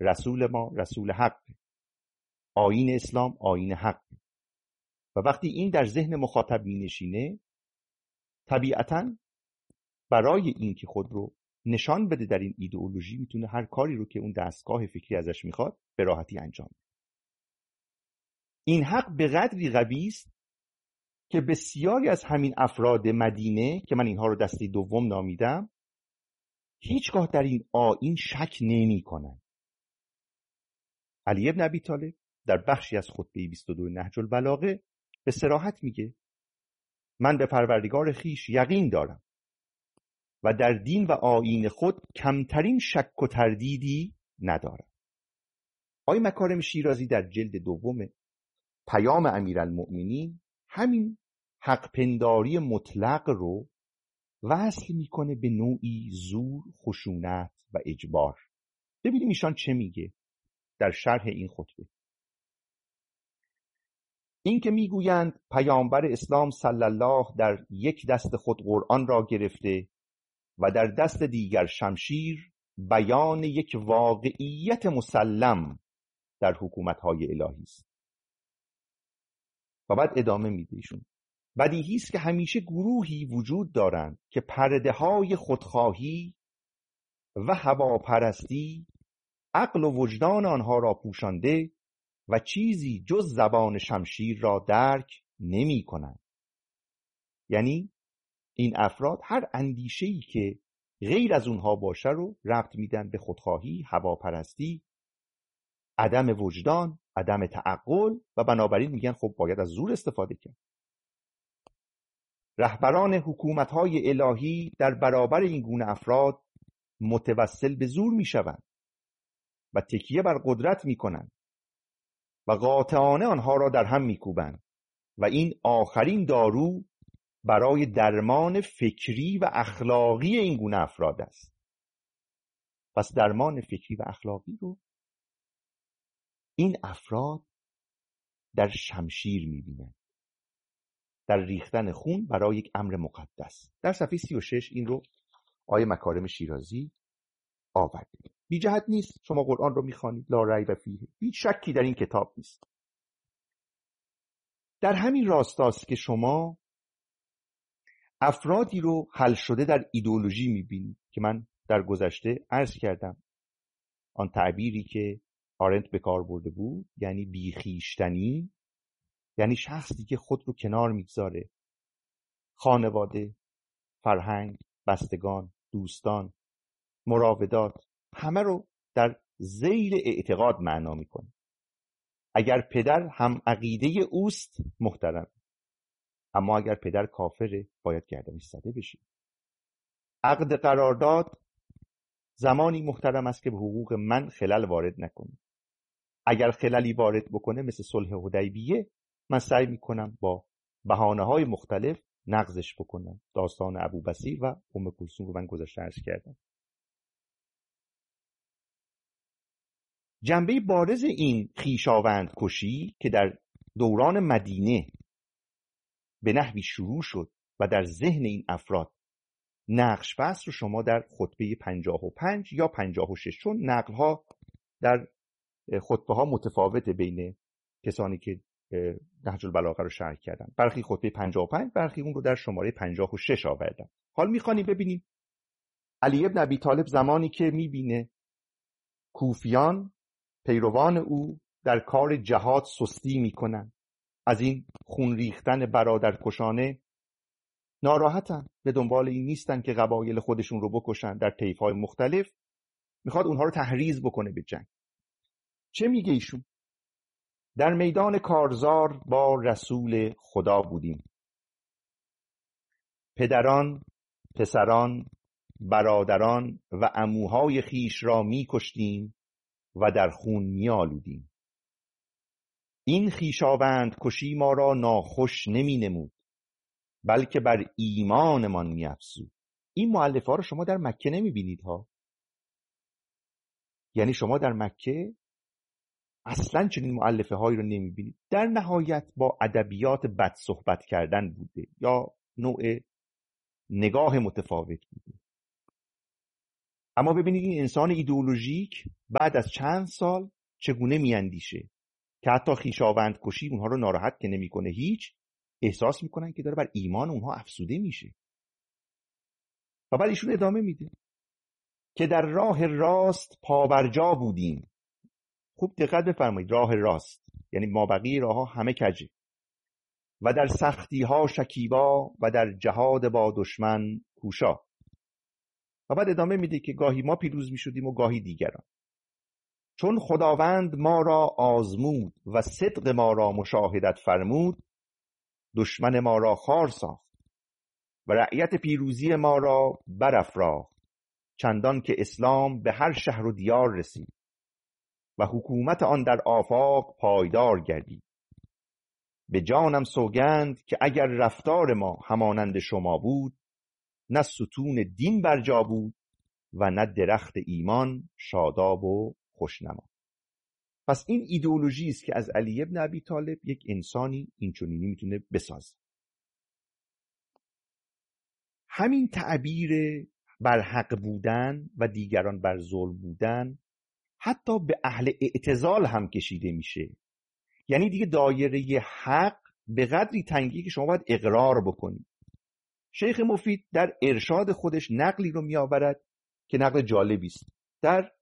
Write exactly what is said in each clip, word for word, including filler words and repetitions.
رسول ما رسول حق، آیین اسلام آیین حق. و وقتی این در ذهن مخاطب می نشینه، طبیعتاً برای این که خود رو نشان بده در این ایدئولوژی میتونه هر کاری رو که اون دستگاه فکری ازش میخواد به راحتی انجام بده. این حق به قدری قوی است که بسیاری از همین افراد مدینه که من اینها رو دسته دوم نامیدم هیچگاه در این آیین شک نمی کنن. علی بن ابی طالب در بخشی از خطبه بیست و دو نهج البلاغه به صراحت میگه من به پروردگار خیش یقین دارم و در دین و آیین خود کمترین شک و تردیدی ندارم. آقای مکارم شیرازی در جلد دوم پیام امیرالمؤمنین همین حق پنداری مطلق رو وصل میکنه به نوعی زور، خشونت و اجبار. ببینیم ایشان چه میگه در شرح این خطبه. این که میگویند پیامبر اسلام صلی الله در یک دست خود قرآن را گرفته و در دست دیگر شمشیر، بیان یک واقعیت مسلم در حکومت‌های الهی است. و بعد ادامه میده ایشون بدیهی است که همیشه گروهی وجود دارند که پرده‌های خودخواهی و هواپرستی عقل و وجدان آنها را پوشانده و چیزی جز زبان شمشیر را درک نمی کنند. یعنی این افراد هر اندیشه‌ای که غیر از اونها باشه رو ربط میدن به خودخواهی، هواپرستی، عدم وجدان، عدم تعقل و بنابراین میگن خب باید از زور استفاده کرد. رهبران حکومت‌های الهی در برابر این گونه افراد متوسل به زور میشوند و تکیه بر قدرت میکنند و قاطعانه آنها را در هم میکوبند و این آخرین دارو برای درمان فکری و اخلاقی این گونه افراد است. پس درمان فکری و اخلاقی رو این افراد در شمشیر میبینند، در ریختن خون برای یک امر مقدس. در صفحه سی و شش این رو آیه مکارم شیرازی آورده. بی جهت نیست، شما قرآن رو میخوانید، لا ریب فیه، هیچ شکی در این کتاب نیست. در همین راستاست که شما افرادی رو حل شده در ایدئولوژی میبینید که من در گذشته عرض کردم آن تعبیری که آرنت به کار برده بود، یعنی بیخیشتنی، یعنی شخصی که خود رو کنار میگذاره، خانواده، فرهنگ، بستگان، دوستان، مراودات، همه رو در ذیل اعتقاد معنا میکنه. اگر پدر هم عقیده اوست محترم، اما اگر پدر کافره باید گردنش زده بشه. عقد قرارداد زمانی محترم است که به حقوق من خلل وارد نکنه. اگر خللی وارد بکنه مثل صلح حدیبیه، من سعی میکنم با بهانه‌های مختلف نقضش بکنم. داستان ابوبصیر و ام کلثوم رو من گذاشته عرض کردم. جنبه بارز این خویشاوند کشی که در دوران مدینه به نحوی شروع شد و در ذهن این افراد نقش بست رو شما در خطبه پنجاه و پنج یا پنجاه و شش، چون نقل‌ها در خطبه ها متفاوته بین کسانی که نهج البلاغه رو شرح کردن. برخی خطبه پنجاه و پنج، برخی اون رو در شماره پنجاه و شش آوردن. حال می‌خوانیم ببینیم علی بن ابی طالب زمانی که می‌بینه کوفیان پیروان او در کار جهاد سستی می‌کنن، از این خون ریختن برادرکشانه ناراحتن، به دنبال این نیستن که قبایل خودشون رو بکشن در طیف‌های مختلف، میخواد اونها رو تحریض بکنه به جنگ. چه میگه ایشون؟ در میدان کارزار با رسول خدا بودیم، پدران، پسران، برادران و عموهای خیش را میکشتیم و در خون میآلودیم. این خویشاوند کشی ما را ناخوش نمی نمود، بلکه بر ایمانمان می افزود. این مؤلفه ها رو شما در مکه نمی بینید ها. یعنی شما در مکه اصلا چنین مؤلفه هایی رو نمی بینید. در نهایت با ادبیات بد صحبت کردن بوده یا نوع نگاه متفاوت بوده. اما ببینید این انسان ایدئولوژیک بعد از چند سال چگونه میاندیشه که حتی خویشاوند کشی اونها رو ناراحت که نمیکنه، هیچ، احساس میکنن که داره بر ایمان اونها افسوده میشه. و بعد ایشون ادامه میده که در راه راست پابرجا بودیم. خوب دقت بفرمایید، راه راست یعنی مابقی راه ها همه کجه. و در سختی ها شکیبا و در جهاد با دشمن کوشا. و بعد ادامه میده که گاهی ما پیروز میشدیم و گاهی دیگران. چون خداوند ما را آزمود و صدق ما را مشاهدت فرمود، دشمن ما را خار ساخت و رعیت پیروزی ما را برافراخت، چندان که اسلام به هر شهر و دیار رسید و حکومت آن در آفاق پایدار گردید. به جانم سوگند که اگر رفتار ما همانند شما بود، نه ستون دین برجا بود و نه درخت ایمان شاداب و خوشنما. پس این ایدئولوژی است که از علی ابن ابی طالب یک انسانی اینچنینی میتونه بسازه. همین تعبیر بر حق بودن و دیگران بر ظلم بودن حتی به اهل اعتزال هم کشیده میشه. یعنی دیگه دایره حق به قدری تنگی که شما باید اقرار بکنید. شیخ مفید در ارشاد خودش نقلی رو میآورد که نقل جالبی است. در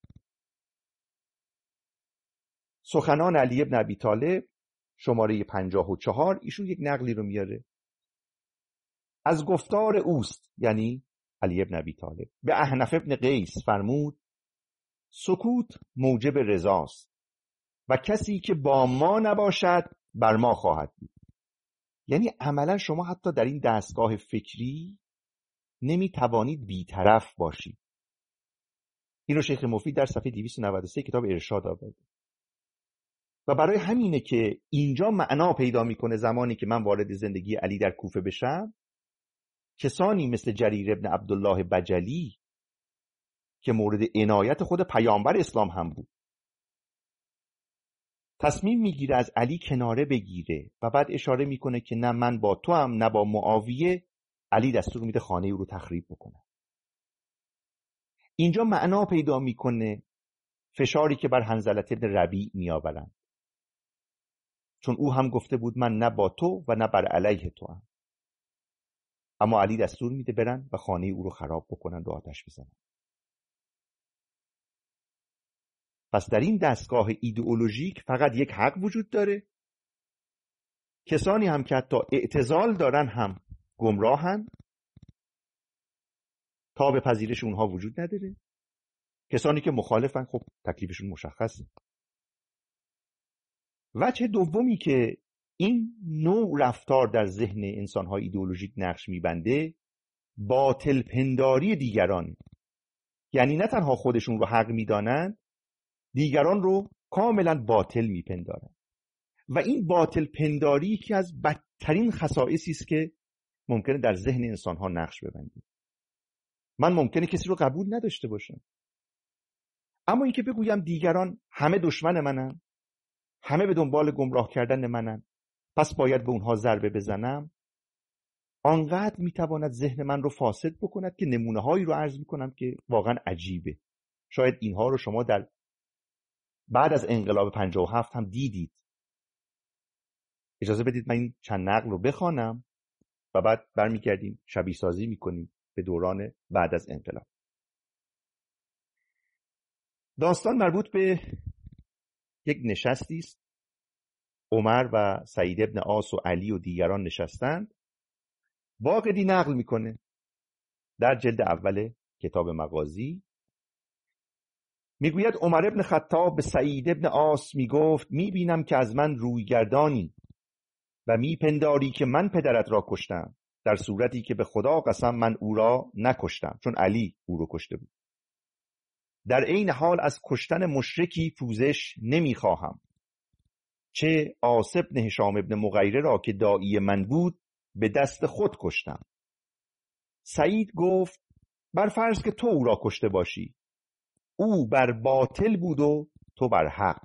سخنان علی ابن ابی طالب شماره پنجاه و چهار ایشون یک نقلی رو میاره از گفتار اوست، یعنی علی ابن ابی طالب به احنف ابن قیس فرمود: سکوت موجب رضاست و کسی که با ما نباشد بر ما خواهد بود. یعنی عملا شما حتی در این دستگاه فکری نمی توانید بی‌طرف باشید. اینو شیخ مفید در صفحه دویست و نود و سه کتاب ارشاد آورده. و برای همینه که اینجا معنا پیدا میکنه زمانی که من وارد زندگی علی در کوفه بشم، کسانی مثل جریر ابن عبدالله بجلی که مورد عنایت خود پیامبر اسلام هم بود، تصمیم میگیره از علی کناره بگیره و بعد اشاره میکنه که نه من با تو هم نه با معاویه. علی دستور میده خانه او رو تخریب بکنه. اینجا معنا پیدا میکنه فشاری که بر حنظله بن ربیع میآورند، چون او هم گفته بود من نه با تو و نه بر علیه تو هم. اما علی دستور میده برن و خانه او رو خراب بکنن و آتش بزنن. پس در این دستگاه ایدئولوژیک فقط یک حق وجود داره. کسانی هم که حتی اعتزال دارن هم گمراهن، تا به پذیرش اونها وجود نداره. کسانی که مخالفن خب تکلیفشون مشخصه. وجه دومی که این نوع رفتار در ذهن انسان‌های ایدئولوژیک نقش میبنده باطل پنداری دیگران. یعنی نه تنها خودشون رو حق میدانند، دیگران رو کاملا باطل میپندارند. و این باطل پنداری که از بدترین خصائصی است که ممکنه در ذهن انسان‌ها نقش ببنده. من ممکنه کسی رو قبول نداشته باشم، اما اینکه بگویم دیگران همه دشمن منن، همه به دنبال گمراه کردن منن، پس باید به اونها ضربه بزنم، آنقدر میتواند ذهن من رو فاسد بکند که نمونه هایی رو عرض میکنم که واقعا عجیبه. شاید اینها رو شما در بعد از انقلاب پنجاه و هفت هم دیدید. اجازه بدید من این چند نقل رو بخوانم و بعد برمیگردیم شبیه سازی میکنیم به دوران بعد از انقلاب. داستان مربوط به یک نشستی است. عمر و سعید ابن عاص و علی و دیگران نشستند. واقعی نقل میکنه در جلد اول کتاب مغازی. میگوید عمر ابن خطاب به سعید ابن عاص میگفت: میبینم که از من روی گردانی و میپنداری که من پدرت را کشتم، در صورتی که به خدا قسم من او را نکشتم، چون علی او را کشته بود. در عین حال از کشتن مشرکی پوزش نمیخواهم، چه عاص بن هشام ابن مغیره را که داعی من بود به دست خود کشتم. سعید گفت: بر فرض که تو او را کشته باشی، او بر باطل بود و تو بر حق.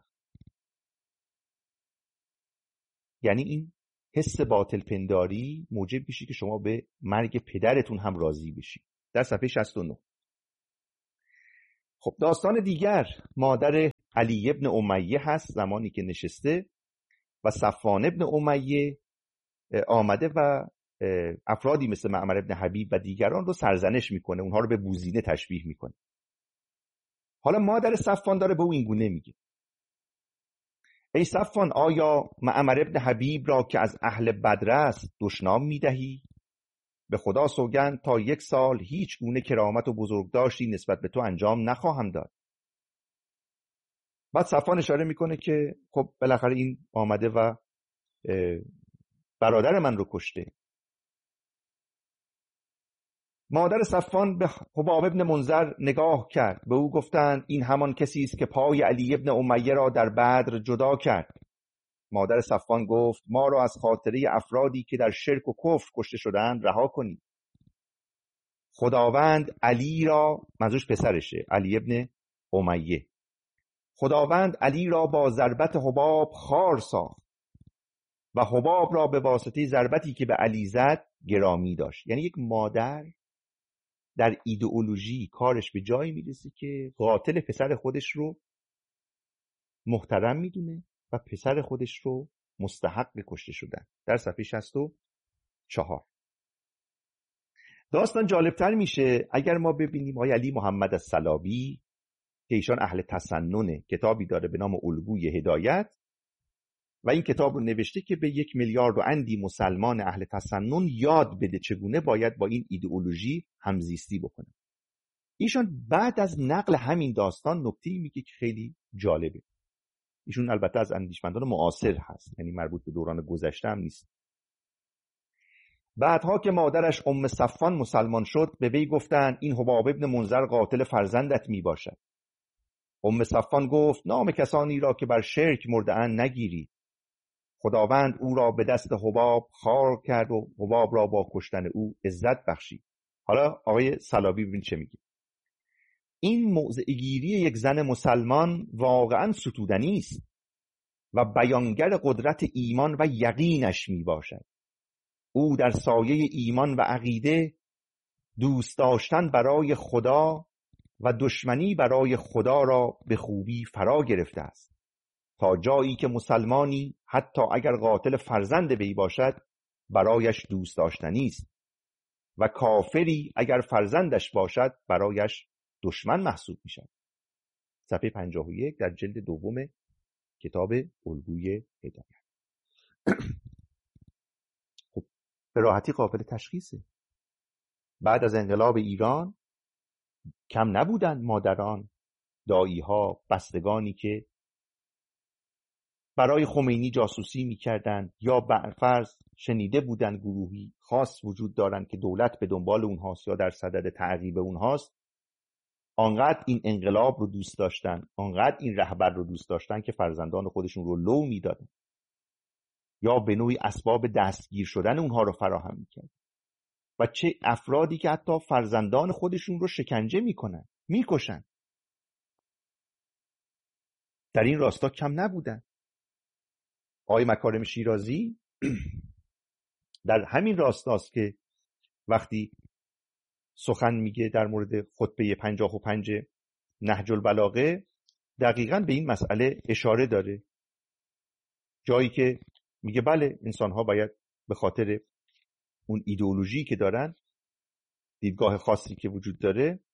یعنی این حس باطل پنداری موجب میشه که شما به مرگ پدرتون هم راضی بشی. در صفحه شصت و نه خب داستان دیگر مادر علی ابن امیه هست، زمانی که نشسته و صفوان ابن امیه آمده و افرادی مثل معمر ابن حبیب و دیگران رو سرزنش میکنه، اونها رو به بوزینه تشبیه میکنه. حالا مادر صفوان داره به او این گونه میگه: ای صفوان، آیا معمر ابن حبیب را که از اهل بدر است دشنام میدهی؟ به خدا سوگند تا یک سال هیچ گونه کرامت و بزرگداشتی نسبت به تو انجام نخواهم داد. بعد صفوان اشاره میکنه که خب بالاخره این آمده و برادر من رو کشته. مادر صفوان به حباب ابن منذر نگاه کرد، به او گفتند این همان کسی است که پای علی ابن امیه را در بدر جدا کرد. مادر صفوان گفت ما را از خاطره افرادی که در شرک و کفر کشته شدند رها کنید. خداوند علی را، منظورش پسرشه، علی ابن امیه، خداوند علی را با ضربت حباب خار ساخت و حباب را به واسطه ضربتی که به علی زد گرامی داشت. یعنی یک مادر در ایدئولوژی کارش به جایی میرسه که قاتل پسر خودش رو محترم میدونه و پسر خودش رو مستحق کشته شدن. در صفحه شصت و چهار داستان جالبتر میشه اگر ما ببینیم آقای علی محمد الصلابی که ایشان اهل تسننه، کتابی داره به نام الگوی هدایت و این کتاب رو نوشته که به یک میلیارد و اندی مسلمان اهل تسنن یاد بده چگونه باید با این ایدئولوژی همزیستی بکنه. ایشان بعد از نقل همین داستان نکته‌ای میگه که خیلی جالبه. ایشون البته از اندیشمندان معاصر هست، یعنی مربوط به دوران گذشته هم نیست. بعدها که مادرش ام صفوان مسلمان شد به وی گفتند این حباب ابن منذر قاتل فرزندت می باشد. ام صفوان گفت نام کسانی را که بر شرک مرده‌اند نگیرید. خداوند او را به دست حباب خار کرد و حباب را با کشتن او عزت بخشید. حالا آقای صلابی ببین چه میگه: این موضع‌گیری یک زن مسلمان واقعا ستودنی است و بیانگر قدرت ایمان و یقینش می باشد. او در سایه ایمان و عقیده دوست داشتن برای خدا و دشمنی برای خدا را به خوبی فرا گرفته است، تا جایی که مسلمانی حتی اگر قاتل فرزند وی باشد برایش دوست داشتنی است و کافری اگر فرزندش باشد برایش دشمن محسوب می شود. صفحه پنجاه و یک در جلد دوم کتاب الگوی هدایت. خب به راحتی قابل تشخیصه. بعد از انقلاب ایران کم نبودند مادران، دایی‌ها، بستگانی که برای خمینی جاسوسی می‌کردند یا برفرض شنیده بودند گروهی خاص وجود دارند که دولت به دنبال اونهاست یا در صدد تعقیب اونهاست. آنقدر این انقلاب رو دوست داشتن، آنقدر این رهبر رو دوست داشتن که فرزندان خودشون رو لو میدادن یا به نوعی اسباب دستگیر شدن اونها رو فراهم میکرد. و چه افرادی که حتی فرزندان خودشون رو شکنجه میکنن، میکشن. در این راستا کم نبودن. آقای مکارم شیرازی در همین راستاست که وقتی سخن میگه در مورد خطبه پنجاه و پنج نهج البلاغه دقیقاً به این مسئله اشاره داره، جایی که میگه بله انسان‌ها باید به خاطر اون ایدئولوژی که دارن، دیدگاه خاصی که وجود داره،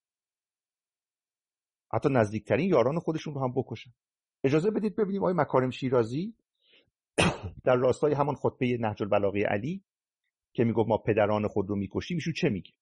حتی نزدیکترین یاران خودشون رو هم بکشن. اجازه بدید ببینیم آقای مکارم شیرازی در راستای همان خطبه نهج البلاغه علی که میگفت ما پدران خود رو میکشیم ایشون چه میگه.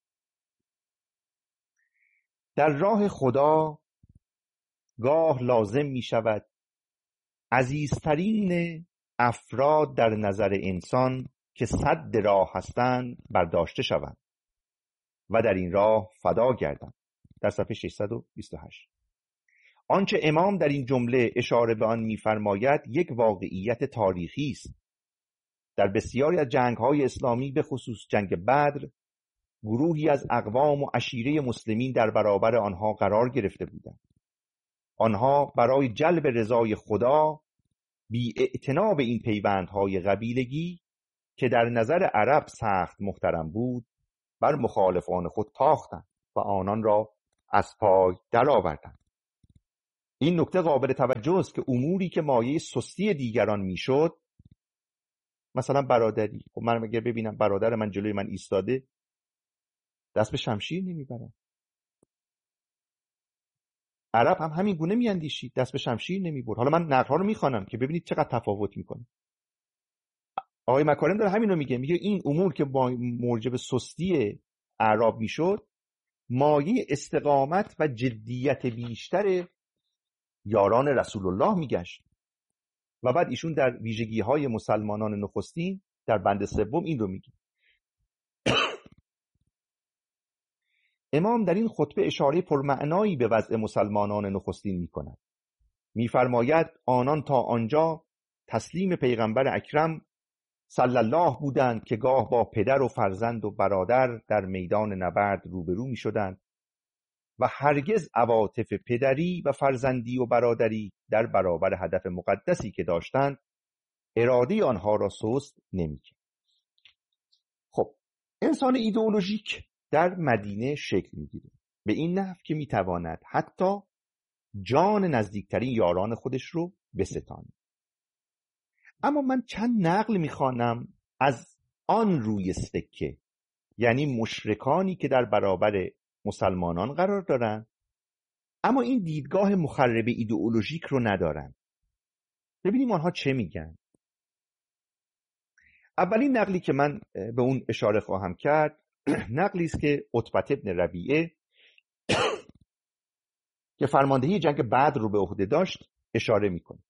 در راه خدا گاه لازم میشود عزیزترین افراد در نظر انسان که صد راه هستند برداشته شوند و در این راه فدا گردند. در صفحه ششصد و بیست و هشت. آنچه امام در این جمله اشاره به آن می‌فرماید یک واقعیت تاریخی است. در بسیاری از جنگ‌های اسلامی به خصوص جنگ بدر گروهی از اقوام و عشیره مسلمین در برابر آنها قرار گرفته بودند. آنها برای جلب رضای خدا بی اعتنا به این پیوندهای قبیلگی که در نظر عرب سخت محترم بود بر مخالفان خود تاختند و آنان را از پای درآوردند. این نکته قابل توجه است که اموری که مایه سستی دیگران میشد، مثلا برادری، خب من اگر ببینم برادر من جلوی من ایستاده دست به شمشیر نمیبرم. عرب هم همین گونه میاندیشید، دست به شمشیر نمیبرد. حالا من نقل‌ها رو میخوانم که ببینید چقدر تفاوت میکنه. آقای مکارم داره همین رو میگه، میگه این امور که با موجب سستی اعراب میشد، مایه استقامت و جدیت بیشتر یاران رسول الله میگشت. و بعد ایشون در ویژگی های مسلمانان نخستین در بند سوم این رو میگه. امام در این خطبه اشاره پرمعنایی به وضع مسلمانان نخستین میکند. میفرماید آنان تا آنجا تسلیم پیغمبر اکرم صلی الله بودند که گاه با پدر و فرزند و برادر در میدان نبرد روبرو می شدند و هرگز عواطف پدری و فرزندی و برادری در برابر هدف مقدسی که داشتند اراده آنها را سست نمی کرد. خب انسان ایدئولوژیک در مدینه شکل می گیره به این نحو که می تواند حتی جان نزدیکترین یاران خودش رو بستانه. اما من چند نقل میخوانم از آن روی سکه، یعنی مشرکانی که در برابر مسلمانان قرار دارن اما این دیدگاه مخرب ایدئولوژیک رو ندارن. ببینیم آنها چه میگن. اولین نقلی که من به اون اشاره خواهم کرد نقلی است که عتبه بن ربیعه که فرماندهی جنگ بدر رو به عهده داشت اشاره میکنه.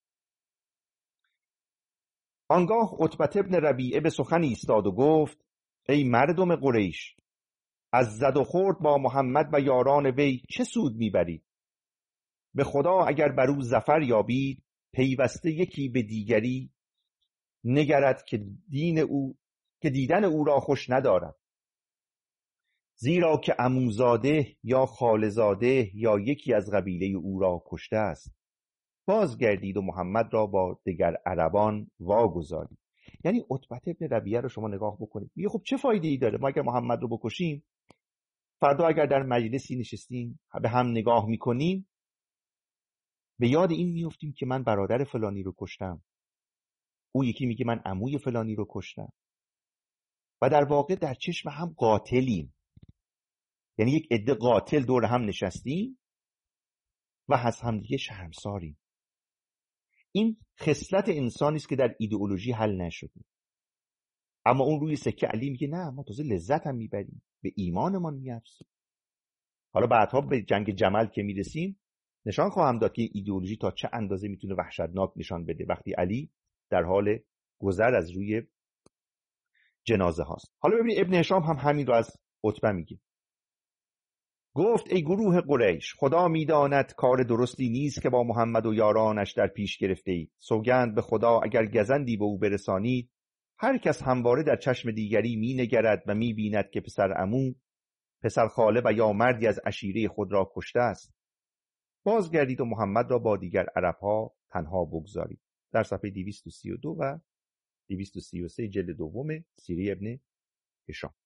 آنگاه عتبه بن ربیعه به سخن ایستاد و گفت ای مردم قریش، از زد و خورد با محمد و یاران وی چه سود میبرید؟ به خدا اگر بر او ظفر یابید پیوسته یکی به دیگری نگرد که دین او که دیدن او را خوش ندارد، زیرا که عموزاده یا خالزاده یا یکی از قبیله او را کشته است. بازگردید و محمد را با دیگر عربان واگذارید. یعنی عتبه بن ربیعه رو شما نگاه بکنید، میگه خب چه فایده ای داره ما اگر محمد رو بکشیم، فردا اگر در مجلسی نشستیم به هم نگاه میکنیم به یاد این میافتیم که من برادر فلانی رو کشتم، او یکی میگه من عموی فلانی رو کشتم و در واقع در چشم هم قاتلیم. یعنی یک عده قاتل دور هم نشستیم و از هم دیگه شرمساریم. این خصلت انسانی است که در ایدئولوژی حل نشده. اما اون روی سکه علی میگه نه، ما تازه لذت هم میبریم، به ایمانمان میافزیم. حالا بعدها به جنگ جمل که میرسیم نشان خواهم داد که ایدئولوژی تا چه اندازه میتونه وحشتناک نشان بده وقتی علی در حال گذر از روی جنازه هاست. حالا ببینید ابن هشام هم همین رو از عتبه میگه. گفت ای گروه قریش، خدا میداند کار درستی نیست که با محمد و یارانش در پیش گرفته اید. سوگند به خدا اگر گزندی به او برسانید، هر کس همواره در چشم دیگری می نگرد و می بیند که پسر عمو، پسر خاله و یا مردی از عشیره خود را کشته است. بازگردید و محمد را با دیگر عربها تنها بگذارید. در صفحه دویست و سی و دو و دویست و سی و سه جلد دوم سیره ابن هشام.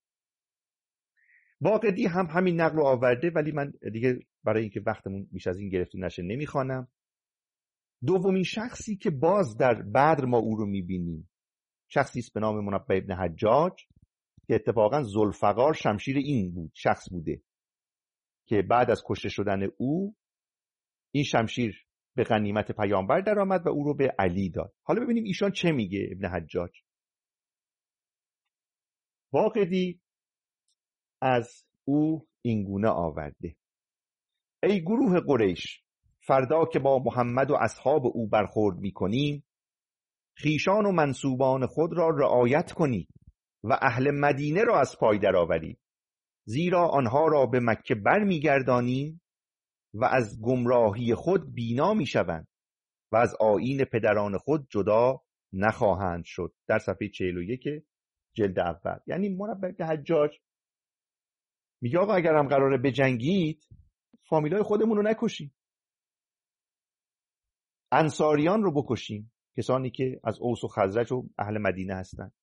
واقدی هم همین نقل رو آورده، ولی من دیگه برای اینکه وقتمون بیش از این گرفته نشه نمیخوانم. دومین شخصی که باز در بدر ما او رو میبینیم شخصی است به نام منبه ابن حجاج که اتفاقا ذوالفقار شمشیر این بود شخص بوده که بعد از کشته شدن او این شمشیر به غنیمت پیامبر در آمد و او رو به علی داد. حالا ببینیم ایشان چه میگه ابن حجاج. واقدی از او اینگونه آورده: ای گروه قریش، فردا که با محمد و اصحاب او برخورد میکنیم، خیشان و منسوبان خود را رعایت کنید و اهل مدینه را از پای درآورید، زیرا آنها را به مکه بر میگردانیم و از گمراهی خود بینا میشوند و از آیین پدران خود جدا نخواهند شد. در صفحه چهل و یک جلد اول. یعنی منبه ابن حجاج میگه آقا اگر هم قراره بجنگید فامیلای خودمون رو نکشیم، انصاریان رو بکشیم، کسانی که از اوس و خزرج و اهل مدینه هستند.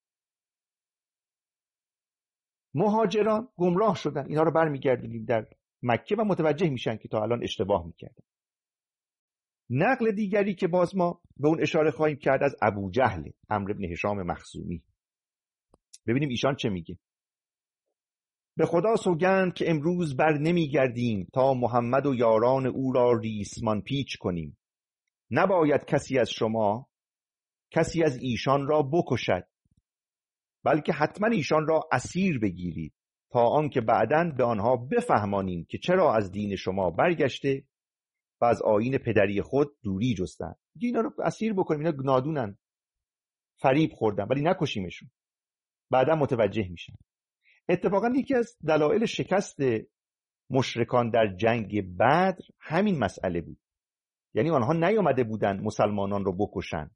مهاجران گمراه شدن، اینها رو برمیگردونیم در مکه و متوجه میشن که تا الان اشتباه میکردن. نقل دیگری که باز ما به اون اشاره خواهیم کرد از ابو جهل عمرو بن هشام مخزومی. ببینیم ایشان چه میگه. به خدا سوگند که امروز بر نمیگردیم تا محمد و یاران او را ریسمان پیچ کنیم. نباید کسی از شما کسی از ایشان را بکشد، بلکه حتما ایشان را اسیر بگیرید تا آنکه بعداً به آنها بفهمانیم که چرا از دین شما برگشته و از آیین پدری خود دوری جستن. اینا رو اسیر بکنیم، اینا نادونن، فریب خوردن، ولی نکشیمشون. بعدا متوجه میشن. اتفاقا یکی از دلایل شکست مشرکان در جنگ بدر همین مسئله بود. یعنی آنها نیامده بودن مسلمانان رو بکشن.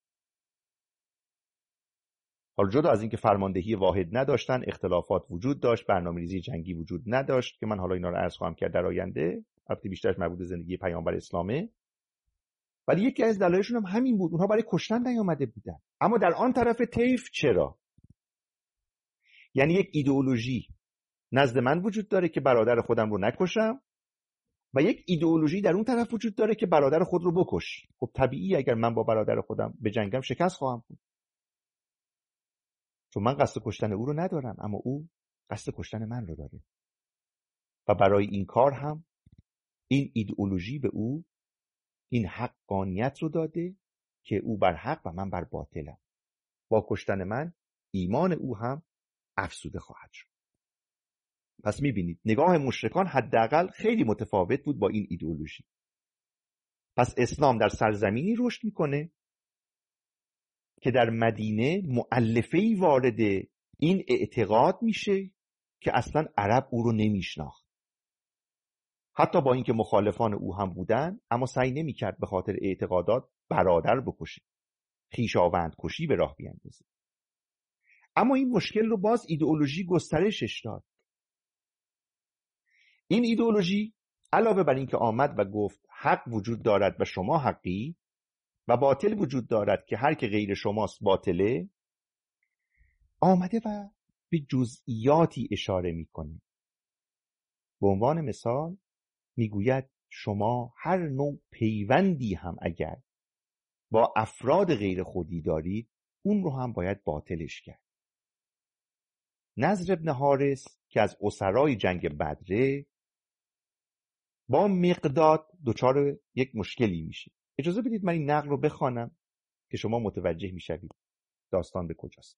حالا جدا از اینکه فرماندهی واحد نداشتن، اختلافات وجود داشت، برنامه‌ریزی جنگی وجود نداشت که من حالا اینا رو عرض خواهم کرد در آینده، البته بیشترش مربوط به زندگی پیامبر اسلامه. ولی یکی از دلایلشون هم همین بود، اونها برای کشتن نیامده بودن. اما در آن طرف طیف چرا؟ یعنی یک ایدئولوژی نزد من وجود داره که برادر خودم رو نکشم و یک ایدئولوژی در اون طرف وجود داره که برادر خود رو بکش. خب طبیعی اگر من با برادر خودم به جنگم شکست خواهم خورد، چون من قصد کشتن او رو ندارم اما او قصد کشتن من رو داره و برای این کار هم این ایدئولوژی به او این حقانیت رو داده که او بر حق و من بر باطلم. با کشتن من ایمان او هم افزوده خواهد شد. پس میبینید نگاه مشرکان حداقل خیلی متفاوت بود با این ایدئولوژی. پس اسلام در سرزمینی رشد میکنه که در مدینه مؤلفه‌ای وارد این اعتقاد میشه که اصلا عرب او رو نمیشناخت. حتی با اینکه مخالفان او هم بودن، اما سعی نمیکرد به خاطر اعتقادات برادر بکشه، خویشاوند کشی به راه بیاندازه. اما این مشکل رو باز ایدئولوژی گسترشش داد. این ایدئولوژی علاوه بر اینکه آمد و گفت حق وجود دارد و شما حقی و باطل وجود دارد که هر که غیر شماست باطله، آمده و به جزئیاتی اشاره میکنه. به عنوان مثال میگوید شما هر نوع پیوندی هم اگر با افراد غیر خودی دارید، اون رو هم باید باطلش کرد. نضر بن حارث که از اسرای جنگ بدره با مقداد دچار یک مشکلی میشه. اجازه بدید من این نقل رو بخوانم که شما متوجه میشوید داستان به کجاست.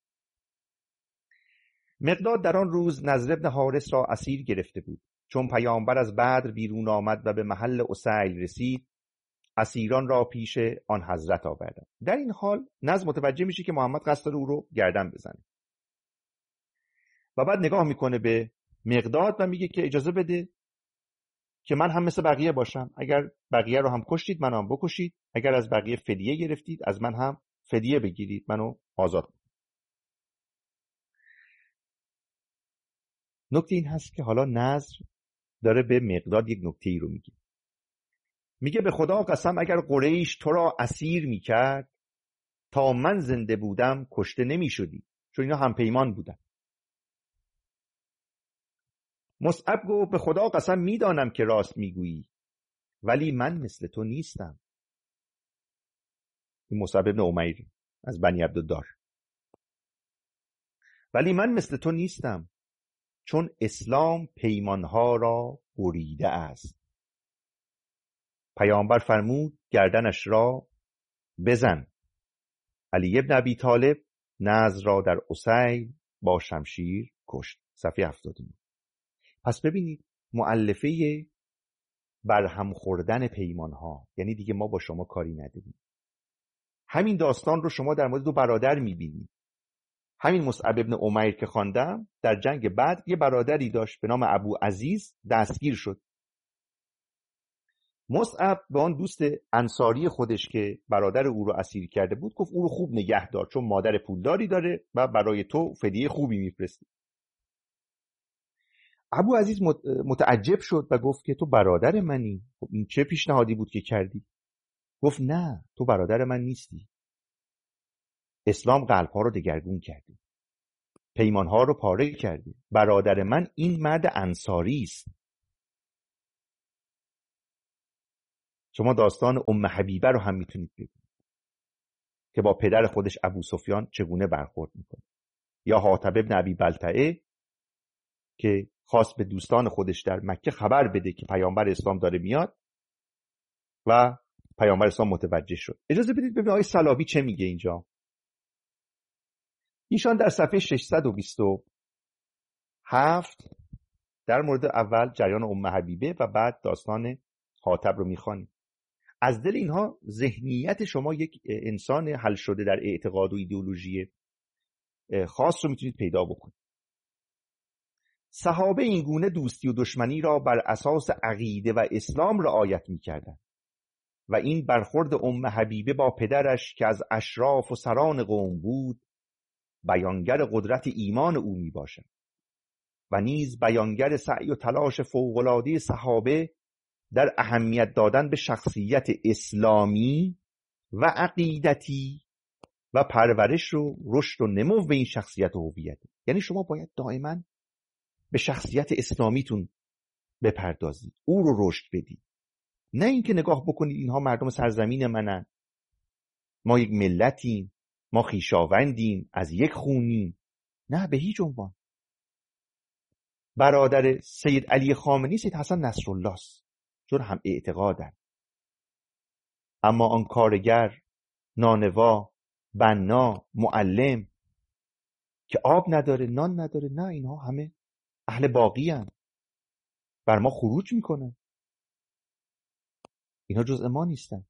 مقداد در آن روز نضر بن حارث را اسیر گرفته بود. چون پیامبر از بدر بیرون آمد و به محل اسیل رسید، اسیران را پیش آن حضرت آوردند. در این حال نضر متوجه میشه که محمد قصد داره او رو گردن بزنه و بعد نگاه میکنه به مقداد و میگه که اجازه بده که من هم مثل بقیه باشم. اگر بقیه رو هم کشتید منو هم بکشید، اگر از بقیه فدیه گرفتید از من هم فدیه بگیرید، منو آزاد کنید. نکته این هست که حالا نضر داره به مقداد یک نکته ای رو میگه. میگه به خدا قسم اگر قریش تو را اسیر میکرد تا من زنده بودم کشته نمیشدی، چون اینا هم پیمان بودن. مصعب گفت به خدا قسم میدانم که راست میگویی، ولی من مثل تو نیستم. این مصعب ابن عمیر از بنی عبدالدار. ولی من مثل تو نیستم، چون اسلام پیمانها را بریده است. پیامبر فرمود گردنش را بزن. علی ابن ابی طالب نضر را در اسیل با شمشیر کشت. صفحه هفتاد و نه. پس ببینید مؤلفه برهم خوردن پیمانها، یعنی دیگه ما با شما کاری نداریم. همین داستان رو شما در مورد دو برادر میبینید. همین مصعب ابن عمیر که خواندم در جنگ بدر یه برادری داشت به نام ابو عزیز، دستگیر شد. مصعب به آن دوست انصاری خودش که برادر او رو اسیر کرده بود گفت او رو خوب نگه دار، چون مادر پولداری داره و برای تو فدیه خوبی میفرسته. ابو عزیز متعجب شد و گفت که تو برادر منی، خب این چه پیشنهادی بود که کردی؟ گفت نه، تو برادر من نیستی. اسلام قلب‌ها رو دگرگون کرده، پیمان‌ها رو پاره کرده. برادر من این مرد انصاری است. شما داستان ام حبیبه رو هم میتونید ببینید که با پدر خودش ابو سفیان چگونه برخورد میکنه، یا حاتب ابن ابی بلتعه که خواست به دوستان خودش در مکه خبر بده که پیامبر اسلام داره میاد و پیامبر اسلام متوجه شد. اجازه بدید ببینید آقای سلابی چه میگه اینجا. ایشان در صفحه ششصد و بیست و هفت در مورد اول جریان ام حبیبه و بعد داستان حاتب رو میخوانیم. از دل اینها ذهنیت شما یک انسان حل شده در اعتقاد و ایدئولوژی خاص رو میتونید پیدا بکنید. صحابه این گونه دوستی و دشمنی را بر اساس عقیده و اسلام رعایت میکردند و این برخورد ام حبیبه با پدرش که از اشراف و سران قوم بود بیانگر قدرت ایمان او می باشد و نیز بیانگر سعی و تلاش فوق‌العاده صحابه در اهمیت دادن به شخصیت اسلامی و عقیدتی و پرورش و رشد و نمو به این شخصیت و هویت. یعنی شما باید دائما به شخصیت اسلامیتون بپردازید، او رو رشد بدید، نه اینکه نگاه بکنید اینها مردم سرزمین منن، ما یک ملتیم، ما خویشاوندیم، از یک خونیم. نه، به هیچ عنوان. برادر سید علی خامنه‌ای سید حسن نصرالله است، چون هم اعتقادن. اما آن کارگر، نانوا، بنا، معلم که آب نداره، نان نداره، نه، اینها همه اهل باقی هن. بر ما خروج میکنن. اینها جزء ما نیستن.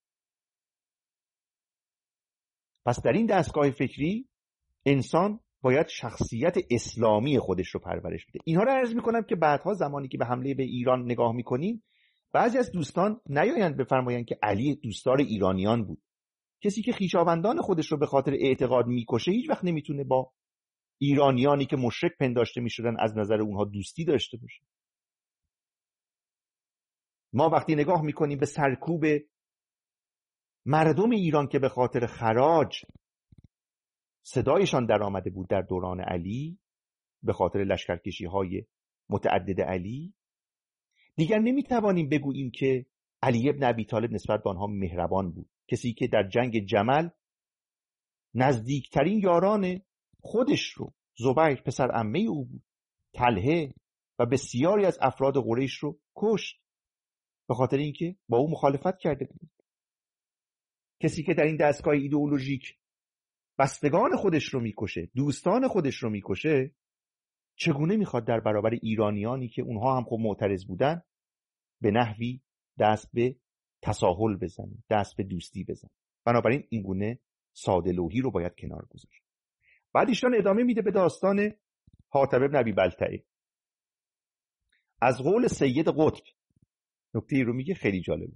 پس در این دستگاه فکری انسان باید شخصیت اسلامی خودش رو پرورش بده. اینها رو عرض میکنم که بعدها زمانی که به حمله به ایران نگاه میکنیم بعضی از دوستان نیایند بفرمایند که علی دوستدار ایرانیان بود. کسی که خویشاوندان خودش رو به خاطر اعتقاد میکشه هیچ وقت نمیتونه با ایرانیانی که مشرک پنداشته میشدن از نظر اونها دوستی داشته باشه. ما وقتی نگاه میکنیم به سرکوب مردم ایران که به خاطر خراج صدایشان در آمده بود در دوران علی، به خاطر لشکرکشی های متعدد علی، دیگر نمیتوانیم بگوییم که علی ابن ابی طالب نسبت به آنها مهربان بود. کسی که در جنگ جمل نزدیکترین یاران خودش رو، زبیر پسر عمه او بود، طلحه و بسیاری از افراد قریش رو کشت به خاطر اینکه با او مخالفت کرده بود. کسی که در این دستگاه ایدئولوژیک بستگان خودش رو میکشه، دوستان خودش رو میکشه، چگونه میخواد در برابر ایرانیانی که اونها هم خب معترض بودن به نحوی دست به تساهل بزنه، دست به دوستی بزنه؟ بنابراین این گونه ساده لوحی رو باید کنار گذاشت. بعد ایشان ادامه میده به داستان حاتب ابن ابی بلتعه. از قول سید قطب نکته رو میگه خیلی جالبه.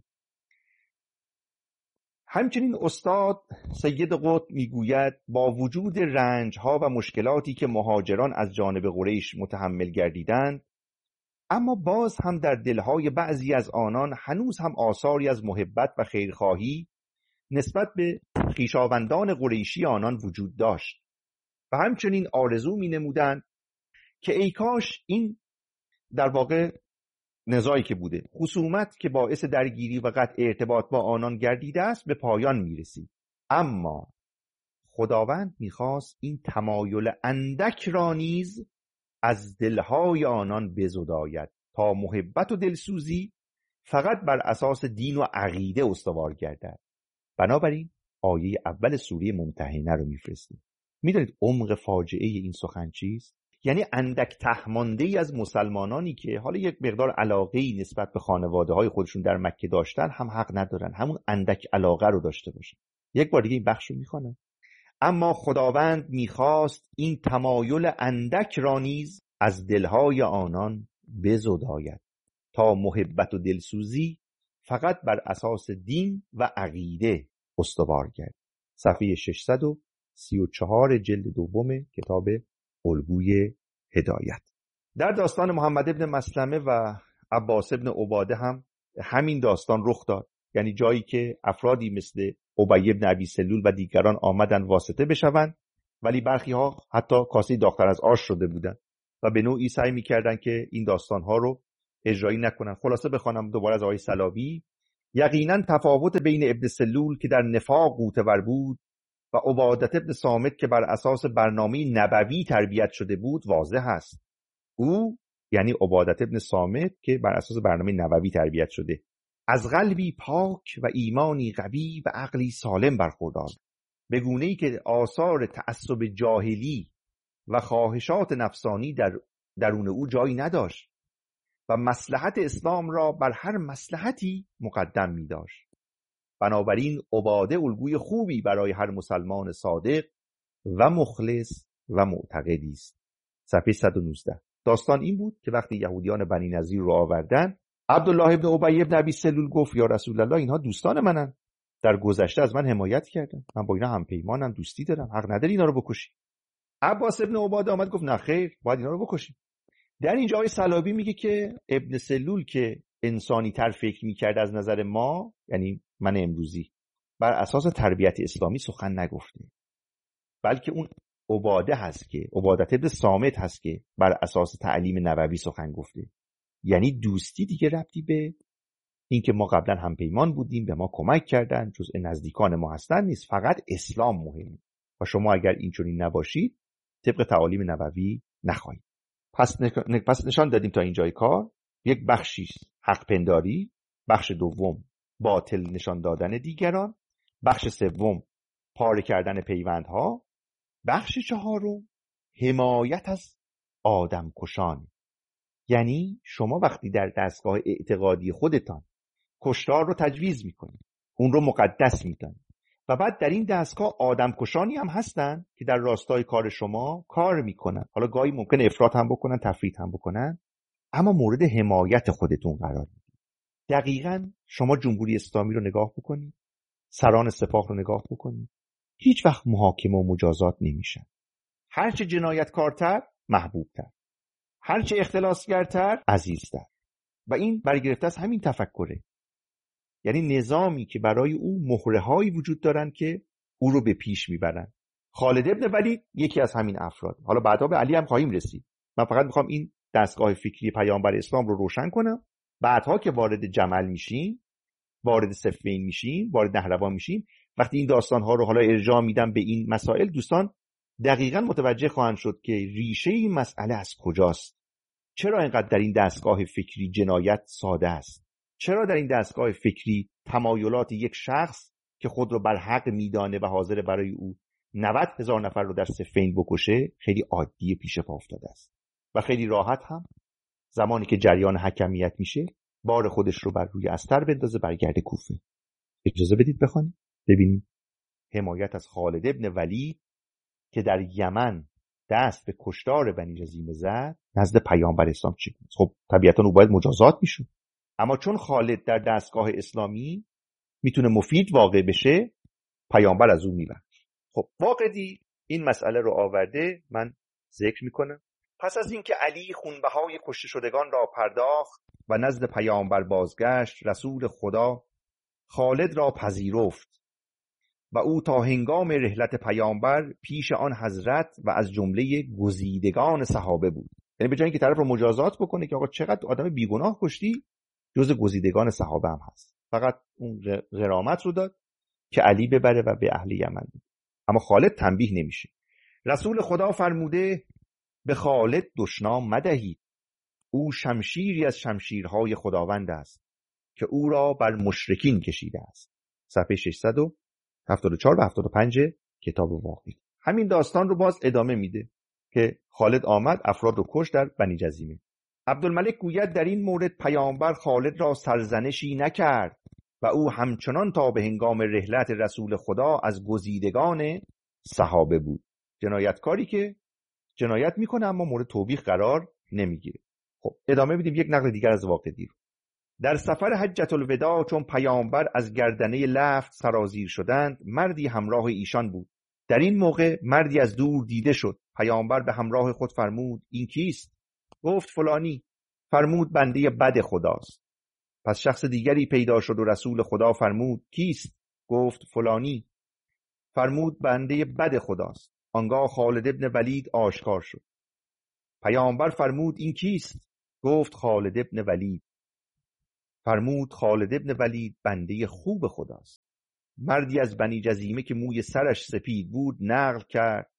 همچنین استاد سید قطب میگوید با وجود رنج‌ها و مشکلاتی که مهاجران از جانب قریش متحمل گردیدند، اما باز هم در دلهای بعضی از آنان هنوز هم آثاری از محبت و خیرخواهی نسبت به خویشاوندان قریشی آنان وجود داشت و همچنین آرزو می نمودند که ای کاش این در واقع نزاعی که بوده، خصومت که باعث درگیری و قطع ارتباط با آنان گردیده است، به پایان می رسید. اما خداوند می خواست این تمایل اندک را نیز از دلهای آنان بزداید تا محبت و دلسوزی فقط بر اساس دین و عقیده استوار گردد. بنابراین آیه اول سوره ممتحنه رو میفرستیم. میدونید عمق فاجعه این سخن چیست؟ یعنی اندک تهمانده‌ای از مسلمانانی که حالا یک مقدار علاقه‌ای نسبت به خانواده‌های خودشون در مکه داشتن هم حق ندارن همون اندک علاقه رو داشته باشن. یک بار دیگه این بخش رو میخوانم. اما خداوند میخواست این تمایل اندک را نیز از دلهای آنان بزداید تا محبت و دلسوزی فقط بر اساس دین و عقیده استوار گردد. صفحه ششصد و سی و چهار جلد دوم کتاب الگوی هدایت. در داستان محمد ابن مسلمه و عباس ابن عباده هم همین داستان رخ داد. یعنی جایی که افرادی مثل ابی ابن ابی سلول و دیگران آمدن واسطه بشوند، ولی برخی ها حتی کاسه داغ‌تر از آش شده بودند و به نوعی سعی می‌کردند که این داستان‌ها رو اجرایی نکنن. خلاصه بخوانم دوباره از آقای سلاوی یقینا تفاوت بین ابن سلول که در نفاق غوطه‌ور بود و عبادت ابن صامت که بر اساس برنامه نبوی تربیت شده بود واضح است. او یعنی عبادت ابن صامت که بر اساس برنامه نبوی تربیت شده، از قلبی پاک و ایمانی قوی و عقلی سالم برخوردار، به گونه‌ای که آثار تعصب جاهلی و خواهشات نفسانی در درون او جایی نداشت و مصلحت اسلام را بر هر مصلحتی مقدم می داشت. بنابراین عباده الگوی خوبی برای هر مسلمان صادق و مخلص و معتقدی است. صفحه صد و نوزده. داستان این بود که وقتی یهودیان بنی نضیر رو آوردن، عبدالله ابن ابی ابن ابی سلول گفت یا رسول الله اینها دوستان منن، در گذشته از من حمایت کردن، من با اینا هم پیمانم، دوستی دارم، حق نداری اینا رو بکشی. عباس ابن عباده آمد گفت نه خیر، باید اینا رو بکشیم. در اینجا آیه صلابی میگه که ابن سلول که انسانی تر فکر میکرد از نظر ما، یعنی من امروزی، بر اساس تربیت اسلامی سخن نگفته، بلکه اون عباده هست که عبادت ابن صامت هست که بر اساس تعلیم نبوی سخن گفته. یعنی دوستی دیگه ربطی به این که ما قبلا هم پیمان بودیم، به ما کمک کردن، جزء نزدیکان ما هستن نیست، فقط اسلام مهمه و شما اگر اینچنین نباشید طبق تعالیم نبوی نخواهید. پس, نک... پس نشان دادیم تا اینجای کار یک بخشی حق پنداری، بخش دوم باطل نشان دادن دیگران، بخش سوم پاره کردن پیوندها، بخش چهارم حمایت از آدم کشان. یعنی شما وقتی در دستگاه اعتقادی خودتان کشتار رو تجویز میکنید، اون رو مقدس میدانید و بعد در این دستگاه آدم کشانی هم هستن که در راستای کار شما کار میکنن، حالا گاهی ممکنه افراط هم بکنن، تفریط هم بکنن، اما مورد حمایت خودتون قرار میدید. دقیقاً شما جمهوری اسلامی رو نگاه بکنید، سران سپاه رو نگاه بکنید، هیچ وقت محاکمه و مجازات نمیشن. هرچه جنایتکارتر محبوبتر، هرچه اختلاسگرتر عزیزتر. و این برگرفته از همین تفکره، یعنی نظامی که برای او مهره‌هایی وجود دارن که او رو به پیش میبرن. خالد ابن ولید یکی از همین افراد. حالا بعدا به علی هم خواهیم رسید. من فقط میخوام این دستگاه فکری پیامبر اسلام رو روشن کنم. بعدها که وارد جمل میشیم، وارد صفین میشیم، وارد نهروان میشیم، وقتی این داستانها رو حالا ارجاع میدم به این مسائل، دوستان دقیقاً متوجه خواهند شد که ریشه این مسئله از کجاست. چرا اینقدر در این دستگاه فکری جنایت ساده است؟ چرا در این دستگاه فکری تمایلات یک شخص که خود رو بر حق میدانه و حاضر برای او نود هزار نفر رو در صفین بکشه خیلی عادی پیش پا افتاده است و خیلی راحت هم زمانی که جریان حکمیت میشه بار خودش رو بر روی استر بندازه برگرده کوفه. اجازه بدید بخوانیم ببینیم حمایت از خالد ابن ولید که در یمن دست به کشتار بنی جزیمه زد نزد پیامبر اسلام چی بود. خب طبیعتاً او باید مجازات میشد، اما چون خالد در دستگاه اسلامی میتونه مفید واقع بشه، پیامبر از اون میبخشه. خب واقعی این مسئله رو آورده، من ذکر میکنم. پس از اینکه علی خونبهای کشته شدگان را پرداخت و نزد پیامبر بازگشت، رسول خدا خالد را پذیرفت و او تا هنگام رحلت پیامبر پیش آن حضرت و از جمله گزیدگان صحابه بود. یعنی به جای اینکه طرف رو مجازات بکنه که آقا چقدر آدم بیگناه کشتی، جز گزیدگان صحابه هم هست. فقط اون غرامت رو داد که علی ببره و به اهل یمن بده. اما خالد تنبیه نمیشه. رسول خدا فرموده به خالد دشنام مدهید، او شمشیری از شمشیرهای خداوند است که او را بر مشرکین کشیده است. صفحه ششصد و هفتاد و چهار و هفتاد و پنج کتاب واقعی. همین داستان رو باز ادامه میده که خالد آمد افراد رو کشت در بنی جزیمه. عبدالملک گوید در این مورد پیامبر خالد را سرزنشی نکرد و او همچنان تا به هنگام رحلت رسول خدا از گزیدگان صحابه بود. جنایتکاری که جنایت میکنه اما مورد توبیخ قرار نمیگیره. خب ادامه بدیم یک نقل دیگر از واقعی رو. در سفر حجت الوداع چون پیامبر از گردنه لفت سرازیر شدند، مردی همراه ایشان بود. در این موقع مردی از دور دیده شد. پیامبر به همراه خود فرمود این کیست؟ گفت فلانی. فرمود بنده بد خداست. پس شخص دیگری پیدا شد و رسول خدا فرمود کیست؟ گفت فلانی. فرمود بنده بد خداست. آنگاه خالد ابن ولید آشکار شد. پیامبر فرمود این کیست؟ گفت خالد ابن ولید. فرمود خالد ابن ولید بنده خوب خداست. مردی از بنی جزیمه که موی سرش سپید بود نقل کرد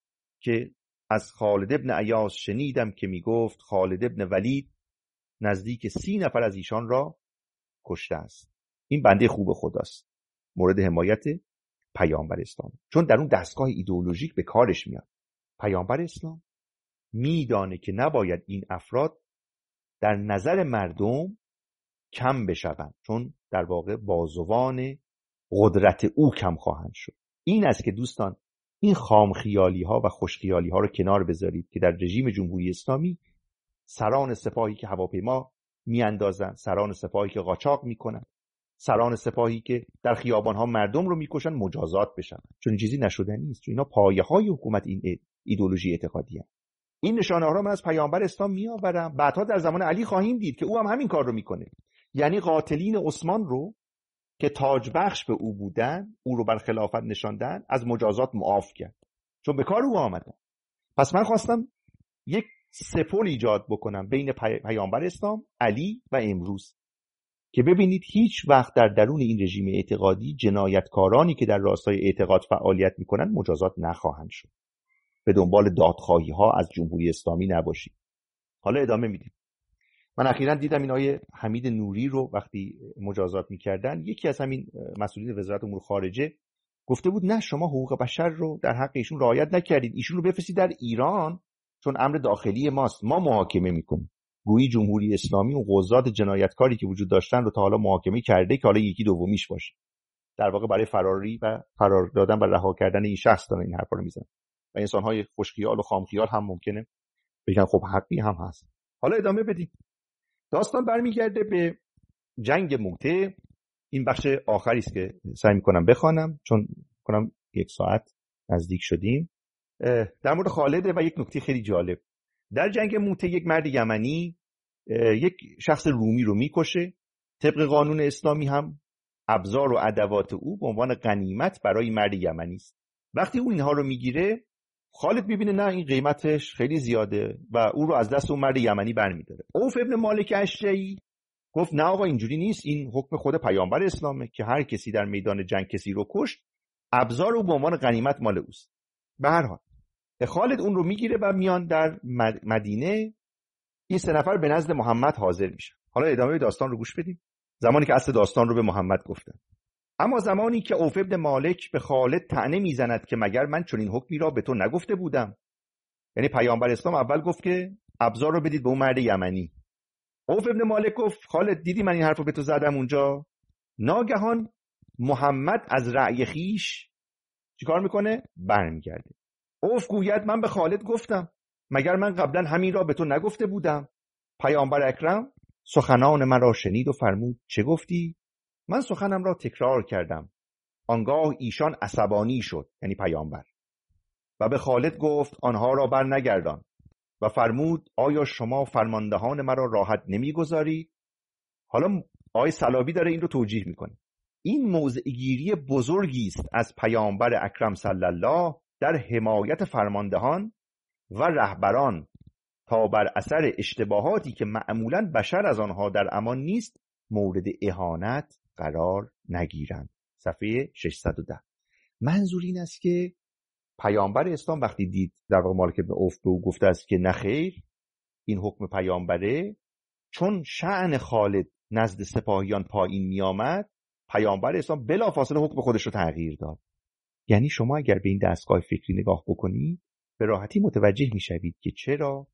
که از خالد ابن عیاض شنیدم که می گفت خالد ابن ولید نزدیک سی نفر از ایشان را کشته است. این بنده خوب خداست، مورد حمایت پیامبر اسلام، چون در اون دستگاه ایدئولوژیک به کارش میاد. پیامبر اسلام میدانه که نباید این افراد در نظر مردم کم بشوند، چون در واقع بازوان قدرت او کم خواهند شد. این است که دوستان این خام خیالی ها و خوش خیالی ها رو کنار بذارید که در رژیم جمهوری اسلامی سران سپاهی که هواپیما میاندازن، سران سپاهی که قاچاق میکنن، سران سپاهی که در خیابان ها مردم رو میکشن مجازات بشن، چون این چیزی نشدنی است، چون اینا پایه های حکومت این ایدئولوژی اعتقادی هست. این نشانه ها رو من از پیامبر اسلام میآورم. بعدها در زمان علی خواهیم دید که او هم همین کار رو میکنه، یعنی قاتلین عثمان رو که تاج بخش به او بودن، او رو بر خلافت نشاندن، از مجازات معاف کرد، چون به کار او آمدن. پس من خواستم یک سپل ایجاد بکنم بین پی... پیامبر اسلام، علی و امروز، که ببینید هیچ وقت در درون این رژیم اعتقادی جنایتکارانی که در راستای اعتقاد فعالیت میکنن مجازات نخواهند شد. به دنبال دادخواهی ها از جمهوری اسلامی نباشید. حالا ادامه میدیم. من اخیراً دیدم این آیه حمید نوری رو وقتی مجازات میکردن، یکی از همین مسئولین وزارت امور خارجه گفته بود نه شما حقوق بشر رو در حق ایشون رعایت نکردید، ایشون رو بفرستید در ایران چون امر داخلی ماست، ما محاکمه میکنیم. گویی جمهوری اسلامی و قضات جنایتکاری که وجود داشتن رو تا حالا محاکمه کرده که حالا یکی دومیش باشه. در واقع برای فراری و فرار دادن و رها کردن این شخص دارن این حرفا رو میزنن. و انسان‌های خوشخیال و خامخیال هم ممکنه بگن خب حقی هم هست. حالا ادامه بدیم. داستان برمیگرده به جنگ موته. این بخش آخری است که سعی میکنم بخوانم چون کنم یک ساعت نزدیک شدیم. در مورد خالد و یک نکته خیلی جالب. در جنگ موته یک مرد یمنی یک شخص رومی رو میکشه. طبق قانون اسلامی هم ابزار و ادوات او به عنوان غنیمت برای مرد یمنی است. وقتی او اینها رو میگیره، خالد میبینه نه این قیمتش خیلی زیاده و او رو از دست اون مرد یمنی برمیداره. عوف ابن مالک اشجعی گفت نه آقا اینجوری نیست، این حکم خود پیامبر اسلامه که هر کسی در میدان جنگ کسی رو کشت ابزار او به عنوان غنیمت مال اوست. به هر حال خالد اون رو میگیره و میان در مدینه. این سه نفر به نزد محمد حاضر میشن. حالا ادامه داستان رو گوش بدیم. زمانی که اصل داستان رو به محمد گفتن. اما زمانی که عوف ابن مالک به خالد طعنه میزند که مگر من چنین حکمی را به تو نگفته بودم، یعنی پیامبر اسلام اول گفت که ابزار رو بدید به اون مرد یمنی. عوف ابن مالک گفت خالد دیدی من این حرف رو به تو زدم اونجا؟ ناگهان محمد از رأی خیش چیکار میکنه؟ برمیگرده. عوف گوید من به خالد گفتم مگر من قبلا همین را به تو نگفته بودم؟ پیامبر اکرم سخنان من را شنید و فرمود چه گفتی؟ من سخنم را تکرار کردم. آنگاه ایشان عصبانی شد، یعنی پیامبر، و به خالد گفت آنها را بر نگردان و فرمود آیا شما فرماندهان مرا راحت نمیگذارید؟ حالا آیه صلابی داره این رو توجیه میکنه. این موضعگیری بزرگی است از پیامبر اکرم صلی الله در حمایت فرماندهان و رهبران تا بر اثر اشتباهاتی که معمولاً بشر از آنها در امان نیست مورد اهانت قرار نگیرند. صفحه ششصد و ده. منظور این است که پیامبر اسلام وقتی دید در واقع مالک بن عوف به او گفته است که نخیر این حکم پیامبره، چون شأن خالد نزد سپاهیان پایین می آمد، پیامبر اسلام بلافاصله حکم خودش رو تغییر داد. یعنی شما اگر به این دستگاه فکری نگاه بکنید به راحتی متوجه می شوید که چرا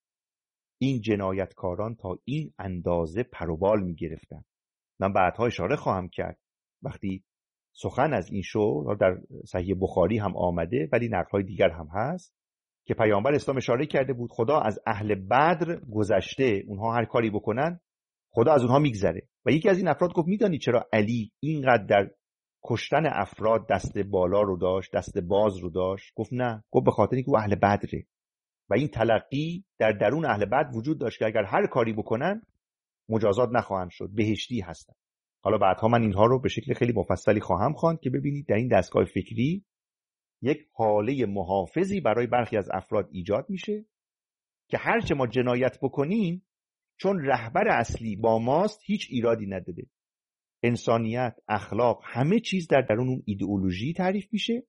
این جنایتکاران تا این اندازه پروبال می گرفتن. من بعدها اشاره خواهم کرد وقتی سخن از این شو در صحیح بخاری هم آمده ولی نقل‌های دیگر هم هست که پیامبر اسلام اشاره کرده بود خدا از اهل بدر گذشته، اونها هر کاری بکنن خدا از اونها میگذره. و یکی از این افراد گفت میدانی چرا علی اینقدر در کشتن افراد دست بالا رو داشت، دست باز رو داشت؟ گفت نه، گفت به خاطر اینکه او اهل بدره و این تلقی در درون اهل بدر وجود داشت که اگر هر کاری بکنن مجازات نخواهند شد، بهشتی هستن. حالا بعدها من اینها رو به شکل خیلی مفصلی خواهم خواند که ببینید در این دستگاه فکری یک حاله محافظی برای برخی از افراد ایجاد میشه که هرچه ما جنایت بکنیم چون رهبر اصلی با ماست هیچ ایرادی نداره. انسانیت، اخلاق، همه چیز در درون اون ایدئولوژی تعریف میشه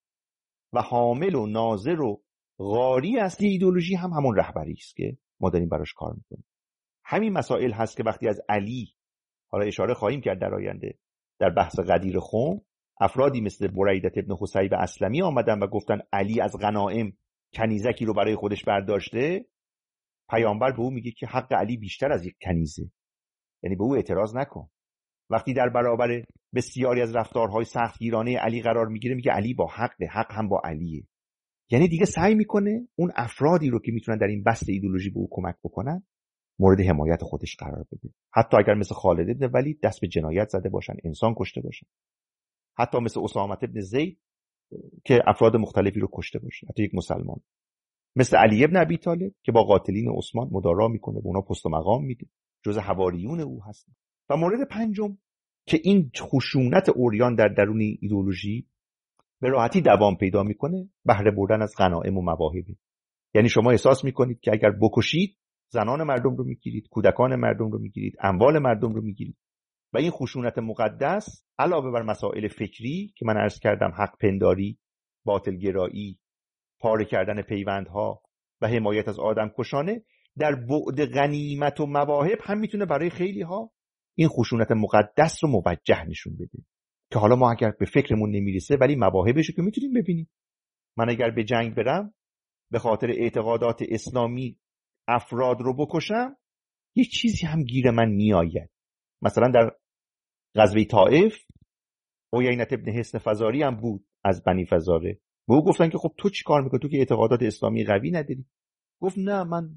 و حامل و ناظر و غاری اصلی ایدئولوژی هم همون رهبری است که ما داریم براش کار میکنیم. همین مسائل هست که وقتی از علی، حالا اشاره خواهیم کرد در آینده در بحث غدیر خم، افرادی مثل بریدة ابن حصیب اسلمی آمدن و گفتن علی از غنایم کنیزکی رو برای خودش برداشته، پیامبر به او میگه که حق علی بیشتر از یک کنیزه، یعنی به او اعتراض نکن. وقتی در برابر بسیاری از رفتارهای سختگیرانه علی قرار میگیره میگه علی با حق، حق هم با علیه. یعنی دیگه سعی میکنه اون افرادی رو که میتونن در این بسط ایدئولوژی به او کمک بکنن مورد حمایت خودش قرار بده، حتی اگر مثل خالد بن ولید دست به جنایت زده باشن، انسان کشته باشن، حتی مثل اسامه بن زید که افراد مختلفی رو کشته باشه، حتی یک مسلمان، مثل علی ابن ابی طالب که با قاتلین عثمان مدارا میکنه، به اونا پست و مقام میده، جز حواریون او هست. و مورد پنجم که این خشونت عریان در درون ایدئولوژی به راحتی دوام پیدا میکنه، بهره بردن از غنایم و مواهب. یعنی شما احساس میکنید که اگر بکشید زنان مردم رو میگیرید، کودکان مردم رو میگیرید، اموال مردم رو میگیرید. و این خشونت مقدس علاوه بر مسائل فکری که من عرض کردم، حق پنداری، باطل گرایی، پاره کردن پیوندها و حمایت از آدم کشانه، در بعد غنیمت و مواهب هم میتونه برای خیلی ها این خشونت مقدس رو موجه نشون بده که حالا ما اگر به فکرمون نمیرسه ولی مواهبشو که میتونیم ببینیم. من اگر به جنگ برم به خاطر اعتقادات اسلامی افراد رو بکشم، یه چیزی هم گیر من میآید. مثلا در غزوه طائف عیینة ابن حصن فزاری هم بود از بنی فزاره، به او گفتن که خب تو چی کار میکنی، تو که اعتقادات اسلامی قوی نداری. گفت نه، من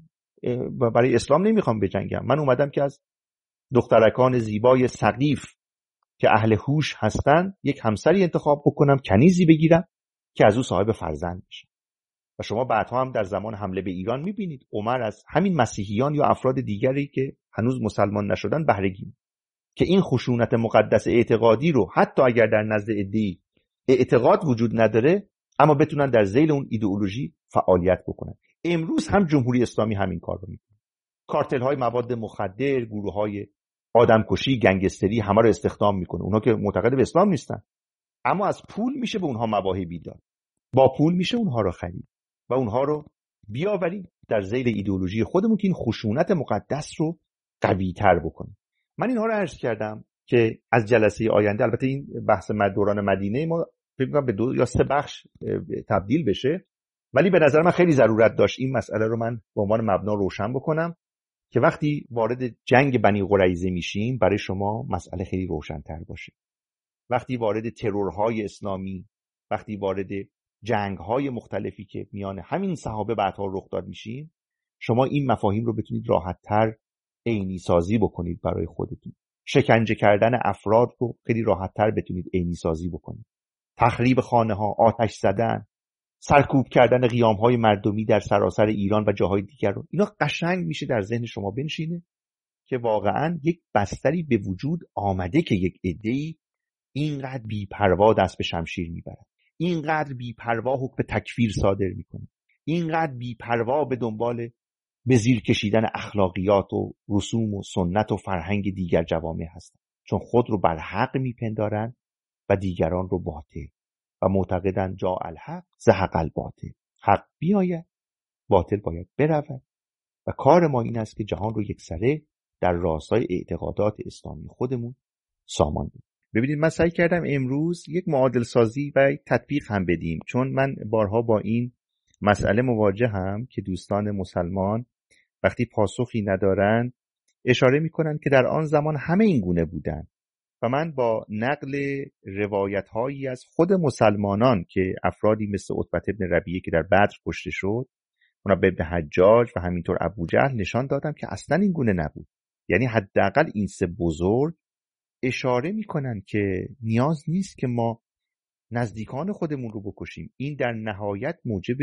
برای اسلام نمیخوام بجنگم، من اومدم که از دخترکان زیبای سقیف که اهل هوش هستن یک همسری انتخاب بکنم، کنیزی بگیرم که از او صاحب فرزند بشه. و شما بعدها هم در زمان حمله به ایران میبینید عمر از همین مسیحیان یا افراد دیگری که هنوز مسلمان نشدن بهره گیرد که این خشونت مقدس اعتقادی رو حتی اگر در نزد عده‌ای اعتقاد وجود نداره اما بتونن در ذیل اون ایدئولوژی فعالیت بکنن. امروز هم جمهوری اسلامی همین کار رو میکنه. کارتل های مواد مخدر، گروه های آدمکشی، گنگستری همه رو استخدام میکنه. اونها که معتقد به اسلام نیستن اما از پول میشه به اونها مواهبی داد، با پول میشه اونها رو خرید و اونها رو بیاوریم در ذیل ایدئولوژی خودمون که این خشونت مقدس رو قوی تر بکنیم. من اینها رو عرض کردم که از جلسه آینده، البته این بحث دوران مدینه ما فکر می‌کنم به دو یا سه بخش تبدیل بشه، ولی به نظر من خیلی ضرورت داشت این مسئله رو من به عنوان مبنا روشن بکنم که وقتی وارد جنگ بنی قریظه میشیم برای شما مسئله خیلی روشن‌تر باشه. وقتی وارد ترورهای اسلامی، وقتی وارد جنگ‌های مختلفی که میان همین صحابه بعدها رخ داد میشیم، شما این مفاهیم رو بتونید راحت‌تر عینی سازی بکنید برای خودتون. شکنجه کردن افراد رو خیلی راحت‌تر بتونید عینی سازی بکنید. تخریب خانه‌ها، آتش زدن، سرکوب کردن قیام‌های مردمی در سراسر ایران و جاهای دیگر رو، اینا قشنگ میشه در ذهن شما بنشینه که واقعاً یک بستری به وجود آمده که یک عده‌ای اینقدر بی‌پروا دست به شمشیر میبرن، اینقدر بی‌پروا حکم تکفیر صادر میکنه، اینقدر بی‌پروا به دنبال به زیر کشیدن اخلاقیات و رسوم و سنت و فرهنگ دیگر جوامع هستن، چون خود رو بر حق میپندارن و دیگران رو باطل و معتقدن جا الحق زهق الباطل، حق بیاید باطل باید برود و کار ما این است که جهان رو یکسره در راستای اعتقادات اسلامی خودمون سامان بدیم. ببینید من سعی کردم امروز یک معادل سازی و یک تطبیق هم بدیم، چون من بارها با این مسئله مواجه هم که دوستان مسلمان وقتی پاسخی ندارن اشاره میکنن که در آن زمان همه این گونه بودن و من با نقل روایت هایی از خود مسلمانان که افرادی مثل عتبة بن ربیعه که در بدر کشته شد، منبه بن حجاج و همینطور ابوجهل نشان دادم که اصلا این گونه نبود. یعنی حداقل این سه بزرگ اشاره میکنن که نیاز نیست که ما نزدیکان خودمون رو بکشیم، این در نهایت موجب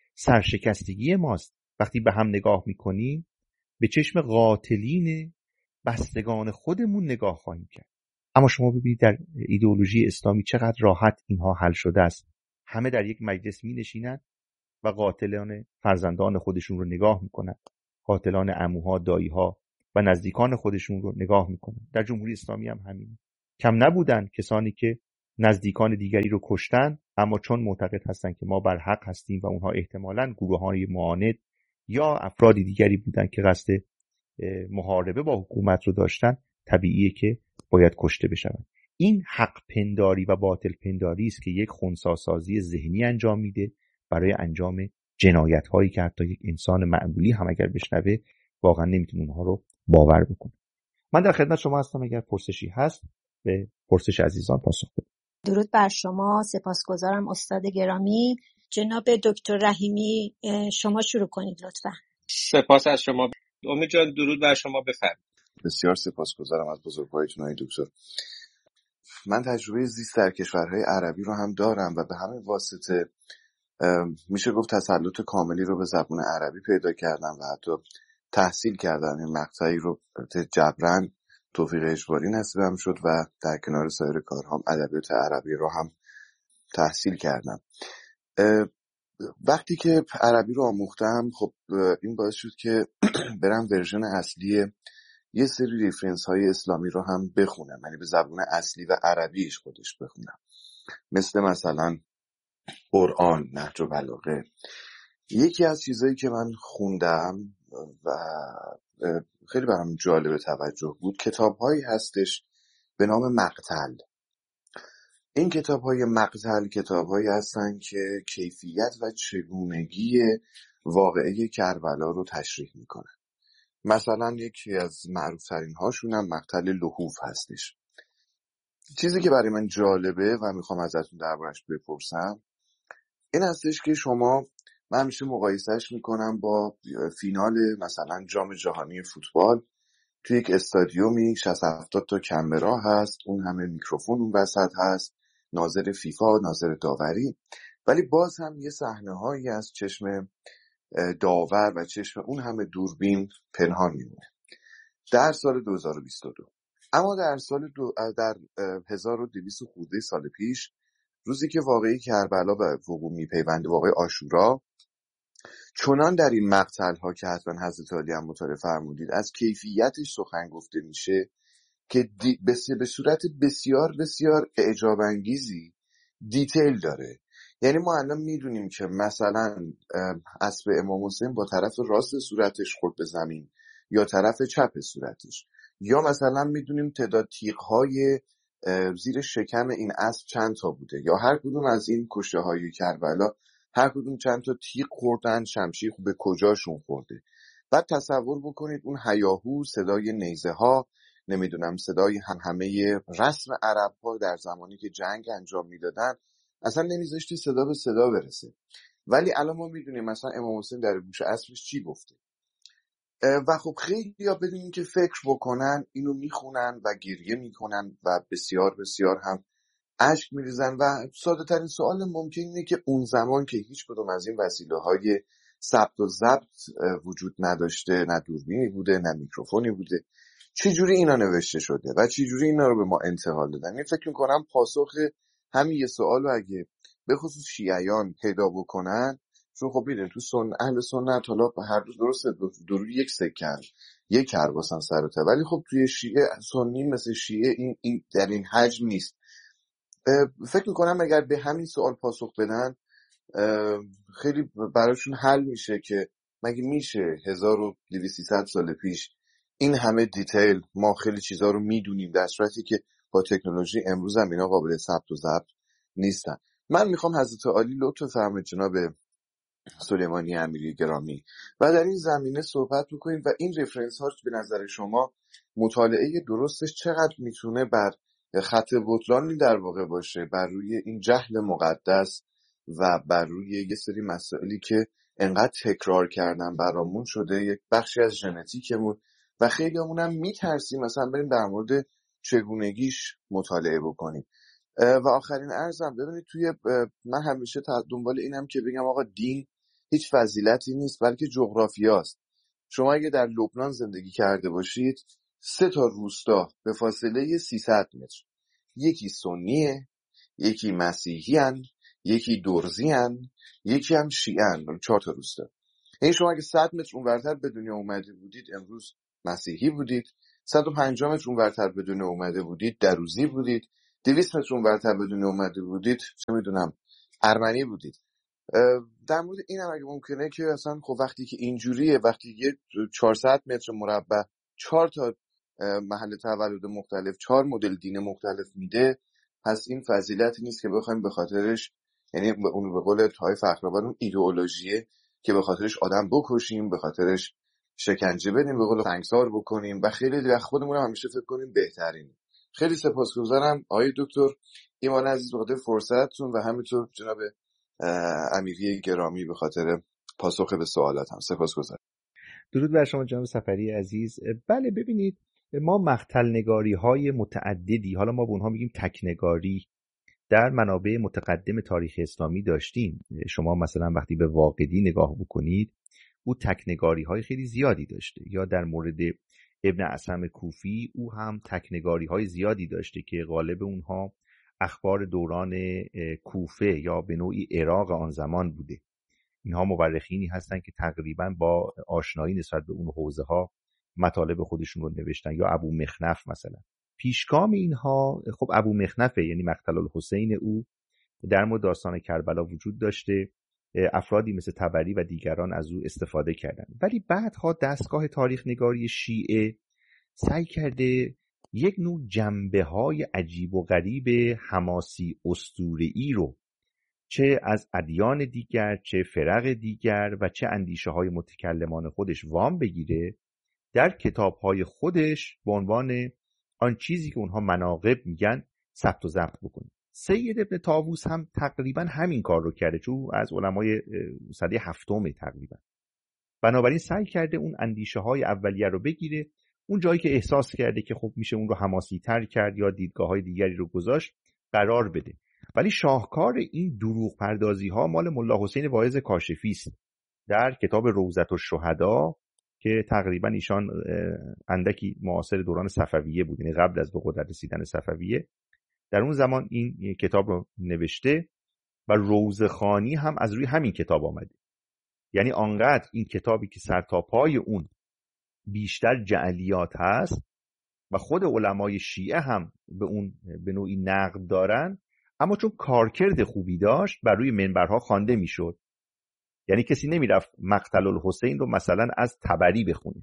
سرشکستگی ماست. وقتی به هم نگاه میکنیم به چشم قاتلین بستگان خودمون نگاه خواهیم کرد. اما شما ببینید در ایدئولوژی اسلامی چقدر راحت اینها حل شده است. همه در یک مجلس می نشینند و قاتلان فرزندان خودشون رو نگاه میکنند، قاتلان عموها، داییها و نزدیکان خودشون رو نگاه میکنن. در جمهوری اسلامی هم همین. کم نبودن کسانی که نزدیکان دیگری رو کشتن، اما چون معتقد هستن که ما بر حق هستیم و اونها احتمالاً گروه‌های معاند یا افرادی دیگری بودن که قصد محاربه با حکومت رو داشتن، طبیعیه که باید کشته بشن. این حق پنداری و باطل پنداری است که یک خنثی‌سازی ذهنی انجام میده برای انجام جنایت هایی که حتی یک انسان معمولی هم اگر بشنوه واقعا نمیتونه اونها رو باور بکنه. من در خدمت شما هستم، اگر پرسشی هست به پرسش عزیزان پاسخ بدم. درود بر شما، سپاسگزارم استاد گرامی. جناب دکتر رحیمی شما شروع کنید لطفا. سپاس از شما امید جان، درود بر شما، بفرمایید. بسیار سپاسگزارم از بزرگواریتون آقای دکتر. من تجربه زیست در کشورهای عربی رو هم دارم و به همین واسطه میشه گفت تسلط کاملی رو به زبان عربی پیدا کردم و حتی تحصیل کردم. این مقطعی رو جبران توفیق اجباری نصیبم شد و در کنار سایر کارهام ادبیات عربی رو هم تحصیل کردم. وقتی که عربی رو آموختم، خب این باعث شد که برم ورژن اصلی یه سری ریفرنس های اسلامی رو هم بخونم، یعنی به زبان اصلی و عربیش خودش بخونم، مثل مثلا قرآن، نهج و بلاغه. یکی از چیزایی که من خوندم و خیلی برام جالب توجه بود، کتاب‌هایی هستش به نام مقتل. این کتاب‌های مقتل کتاب‌هایی هستن که کیفیت و چگونگی واقعه کربلا رو تشریح میکنن. مثلا یکی از معروف‌ترین هاشون هم مقتل لحوف هستش. چیزی که برای من جالبه و میخوام ازتون دربارش بپرسم این هستش که شما، من همیشه مقایسهش میکنم با فینال مثلا جام جهانی فوتبال. توی یک استادیومی شصت هفتاد تا کامرا هست، اون همه میکروفون اون وسط هست، ناظر فیفا، ناظر داوری، ولی باز هم یه صحنه‌هایی از چشم داور و چشم اون همه دوربین پنهان میمونه. در سال دو هزار و بیست و دو، اما در سال دو در هزار و دویست خورده سال پیش، روزی که واقعه کربلا به وقوع میپیونده، واقعه عاشورا، چنان در این مقتل ها که حتما حضرت علی هم مطالعه فرمودید از کیفیتش سخن گفته میشه که به صورت بسیار بسیار اعجاب انگیزی دیتیل داره. یعنی ما الان میدونیم که مثلا اسب امام حسین با طرف راست صورتش خورد به زمین یا طرف چپ صورتش، یا مثلا میدونیم تعداد تیغ‌های زیر شکم این اسب چند تا بوده، یا هر کدوم از این کشته های کربلا هر کدوم چند تا تیغ خوردن، شمشیر به کجاشون خورده. بعد تصور بکنید اون هیاهو، صدای نیزه ها، نمیدونم صدای هم همه رسم عرب ها در زمانی که جنگ انجام میدادن اصلا نمیذاشتی صدا به صدا برسه. ولی الان ما میدونیم مثلا امام حسین در گوش اسبش چی گفته و خب خیلی ها بدون اینکه فکر بکنن اینو میخونن و گریه میکنن و بسیار بسیار هم اشک میریزن. و ساده ترین سوال ممکن اینه که اون زمان که هیچ کدوم از این وسیله های ثبت و ضبط وجود نداشته، نه دوربینی بوده نه میکروفونی بوده، چه جوری اینا نوشته شده و چه جوری اینا رو به ما انتقال دادن؟ این فکر میکنم پاسخ همین یه سوالو اگه به خصوص شیعیان پیدا بکنن، چون خب میدونید تو سن اهل سنت حالا هر روز درسته درو یک سکن یک کرباسن سرته، ولی خب توی شیعه سنی مثل شیعه این, این در این حجم نیست. فکر میکنم اگر به همین سوال پاسخ بدن خیلی براشون حل میشه که مگه میشه هزار و دویست سال پیش این همه دیتیل ما خیلی چیزا رو میدونیم در صورتی که با تکنولوژی امروز هم اینا قابل ثبت و ضبط نیستن. من میخوام حضرت عالی لطف فرمایید جناب سلیمانی امیری گرامی و در این زمینه صحبت بکنید و این رفرنس ها به نظر شما مطالعه درستش چقدر میتونه بر خط بطلانی در واقع باشه، بر روی این جهل مقدس و بر روی یه سری مسائلی که انقدر تکرار کردن برامون شده یک بخشی از ژنتیکمون و خیلی همون هم میترسیم مثلا بریم در مورد چگونگیش مطالعه بکنیم. و آخرین عرضم، ببینید توی من همیشه دنبال اینم که بگم آقا دین هیچ فضیلتی نیست بلکه جغرافیاست. شما اگه در لبنان زندگی کرده باشید، سه تا روستا به فاصله سیصد متر، یکی سنیه، یکی مسیحیان، یکی درزیان، یکی هم شیعن، چهار تا روستا. این شما اگه صد متر اونورتر به دنیا اومده بودید امروز مسیحی بودید، صد و پنج متر اونورتر به دنیا اومده بودید دروزی بودید، دویست متر اونورتر به دنیا اومده بودید چه میدونم ارمنی بودید. در مورد این هم اگه ممکنه که اصلا خب وقتی که اینجوریه، وقتی یه چهارصد متر مربع چهار تا محل تولد مختلف، چهار مدل دین مختلف میده، پس این فضیلتی نیست که بخوایم به خاطرش، یعنی اون به قول تای فخرآباد اون ایدئولوژیه که به خاطرش آدم بکشیم، به خاطرش شکنجه بدیم، به قول سنگسار بکنیم و خیلی وقت خودمون همیشه فکر کنیم بهترین. خیلی سپاسگزارم آقای دکتر ایمان عزیز به خاطر فرصتتون و همینطور جناب امیری گرامی به خاطر پاسخ به سوالاتم. سپاسگزارم. درود بر شما جناب سفری عزیز. بله ببینید ما مقتل نگاری های متعددی، حالا ما به اونها میگیم تکنگاری، در منابع متقدم تاریخ اسلامی داشتیم. شما مثلا وقتی به واقدی نگاه بکنید او تکنگاری های خیلی زیادی داشته، یا در مورد ابن اعصم کوفی او هم تکنگاری های زیادی داشته که غالب اونها اخبار دوران کوفه یا به نوعی عراق آن زمان بوده. اینها مورخینی هستن که تقریبا با آشنایی نسبت به اون حوزه ها مطالب خودشون رو نوشتن. یا ابو مخنف مثلا پیشگام اینها خب ابو مخنفه، یعنی مقتل الحسین او در مورد داستان کربلا وجود داشته، افرادی مثل طبری و دیگران از او استفاده کردند. ولی بعدها دستگاه تاریخ نگاری شیعه سعی کرده یک نوع جنبه های عجیب و غریب حماسی اسطوره‌ای رو چه از ادیان دیگر، چه فرق دیگر و چه اندیشه های متکلمان خودش وام بگیره، در کتاب های خودش به عنوان آن چیزی که اونها مناقب میگن ثبت و ضبط بکنه. سید ابن طاووس هم تقریبا همین کار رو کرده، چون از علمای سده هفتم تقریبا. بنابراین سعی کرده اون اندیشه های اولیه رو بگیره، اون جایی که احساس کرده که خب میشه اون رو حماسی تر کرد یا دیدگاه های دیگری رو گذاشت قرار بده. ولی شاهکار این دروغ پردازی ها مال ملا حسین واعظ کاشفی است در کتاب روضة الشهدا که تقریبا ایشان اندکی معاصر دوران صفویه بود، یعنی قبل از به قدرت رسیدن صفویه در اون زمان این کتاب رو نوشته و روضه‌خوانی هم از روی همین کتاب آمده. یعنی آنقدر این کتابی که سر تا پای اون بیشتر جعلیات هست و خود علمای شیعه هم به اون به نوعی نقد دارن، اما چون کارکرد خوبی داشت بر روی منبرها خوانده میشد. یعنی کسی نمیرفت مقتل الحسین رو مثلا از طبری بخونه،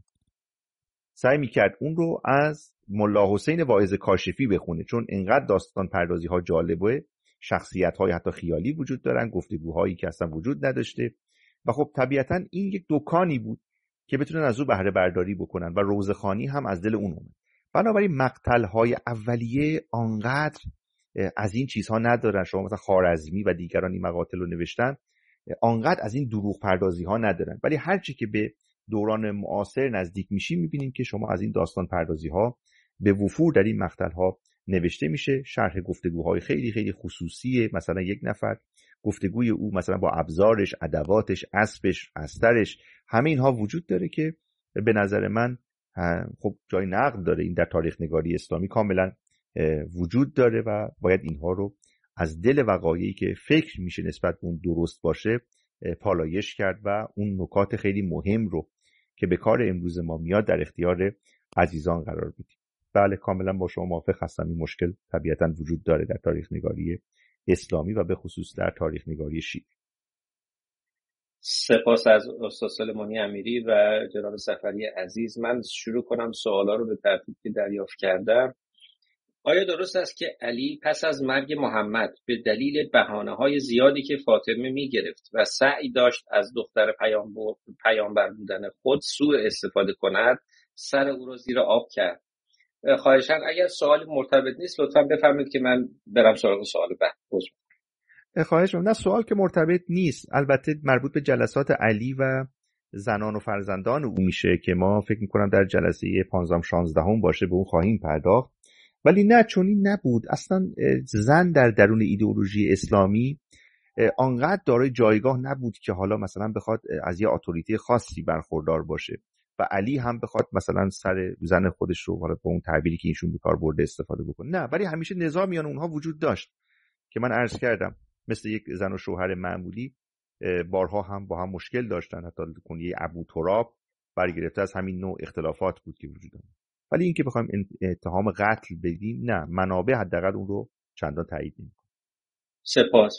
سعی میکرد اون رو از ملا حسین واعظ کاشفی بخونه، چون انقدر داستان پردازی ها جالبه، شخصیت های حتی خیالی وجود دارن، گفتگوهایی که اصلا وجود نداشته و خب طبیعتا این یک دکانی بود که بتونن از او بهره برداری بکنن و روضه‌خوانی هم از دل اون اومد. بنابراین مقتل های اولیه آنقدر از این چیزها ندارن. شما مثلا خوارزمی و دیگران این مقاتل رو نوشتن، آنقدر از این دروغ پردازی ها ندارن. ولی هرچی که به دوران معاصر نزدیک میشیم میبینیم که شما از این داستان پردازی ها به وفور در این مقتل ها نوشته میشه. شرح گفتگوهای خیلی خیلی خصوصیه، مثلا یک نفر گفتگوی او مثلا با ابزارش، ادواتش، اسبش، استرش، همه اینها وجود داره که به نظر من خب جای نقد داره. این در تاریخ نگاری اسلامی کاملا وجود داره و باید اینها رو از دل وقایعی که فکر میشه نسبت به اون درست باشه پالایش کرد و اون نکات خیلی مهم رو که به کار امروز ما میاد در اختیار عزیزان قرار بدیم. بله کاملا با شما موافق هستم. این مشکل طبیعتا وجود داره در تاریخ نگاری اسلامی و به خصوص در تاریخ نگاری شیعه. سپاس از استاد سلیمانی امیری و جناب سفری عزیز. من شروع کنم سوالا رو به ترتیب که دریافت کردم. آیا درست است که علی پس از مرگ محمد به دلیل بهانه‌های زیادی که فاطمه می‌گرفت و سعی داشت از دختر پیامبر بودن خود سوء استفاده کند، سر او را زیر آب کرد؟ خواهشاً اگر سوال مرتبط نیست لطفاً بفرمایید که من برم سراغ سوال بعد. خواهش می‌کنم. نه سوال که مرتبط نیست، البته مربوط به جلسات علی و زنان و فرزندان او میشه که ما فکر می‌کنم در جلسه پانزدهم شانزدهم باشه به اون خواهیم پرداخت. ولی نه، چون این نبود. اصلا زن در درون ایدئولوژی اسلامی آنقدر دارای جایگاه نبود که حالا مثلا بخواد از یه اتوریته خاصی برخوردار باشه و علی هم بخواد مثلا سر زن خودش رو حالا با اون تعبیری که ایشون به کار برده استفاده بکنه. نه، ولی همیشه نزاع میان اونها وجود داشت که من عرض کردم مثل یک زن و شوهر معمولی بارها هم با هم مشکل داشتن. حتی کنیه ابو تراب برگرفته از همین نوع اختلافات بود که وجود داره. ولی اینکه بخوایم اتهام قتل بدیم، نه، منابع حداقل اون رو چندان تایید نمی‌کنه. سپاس.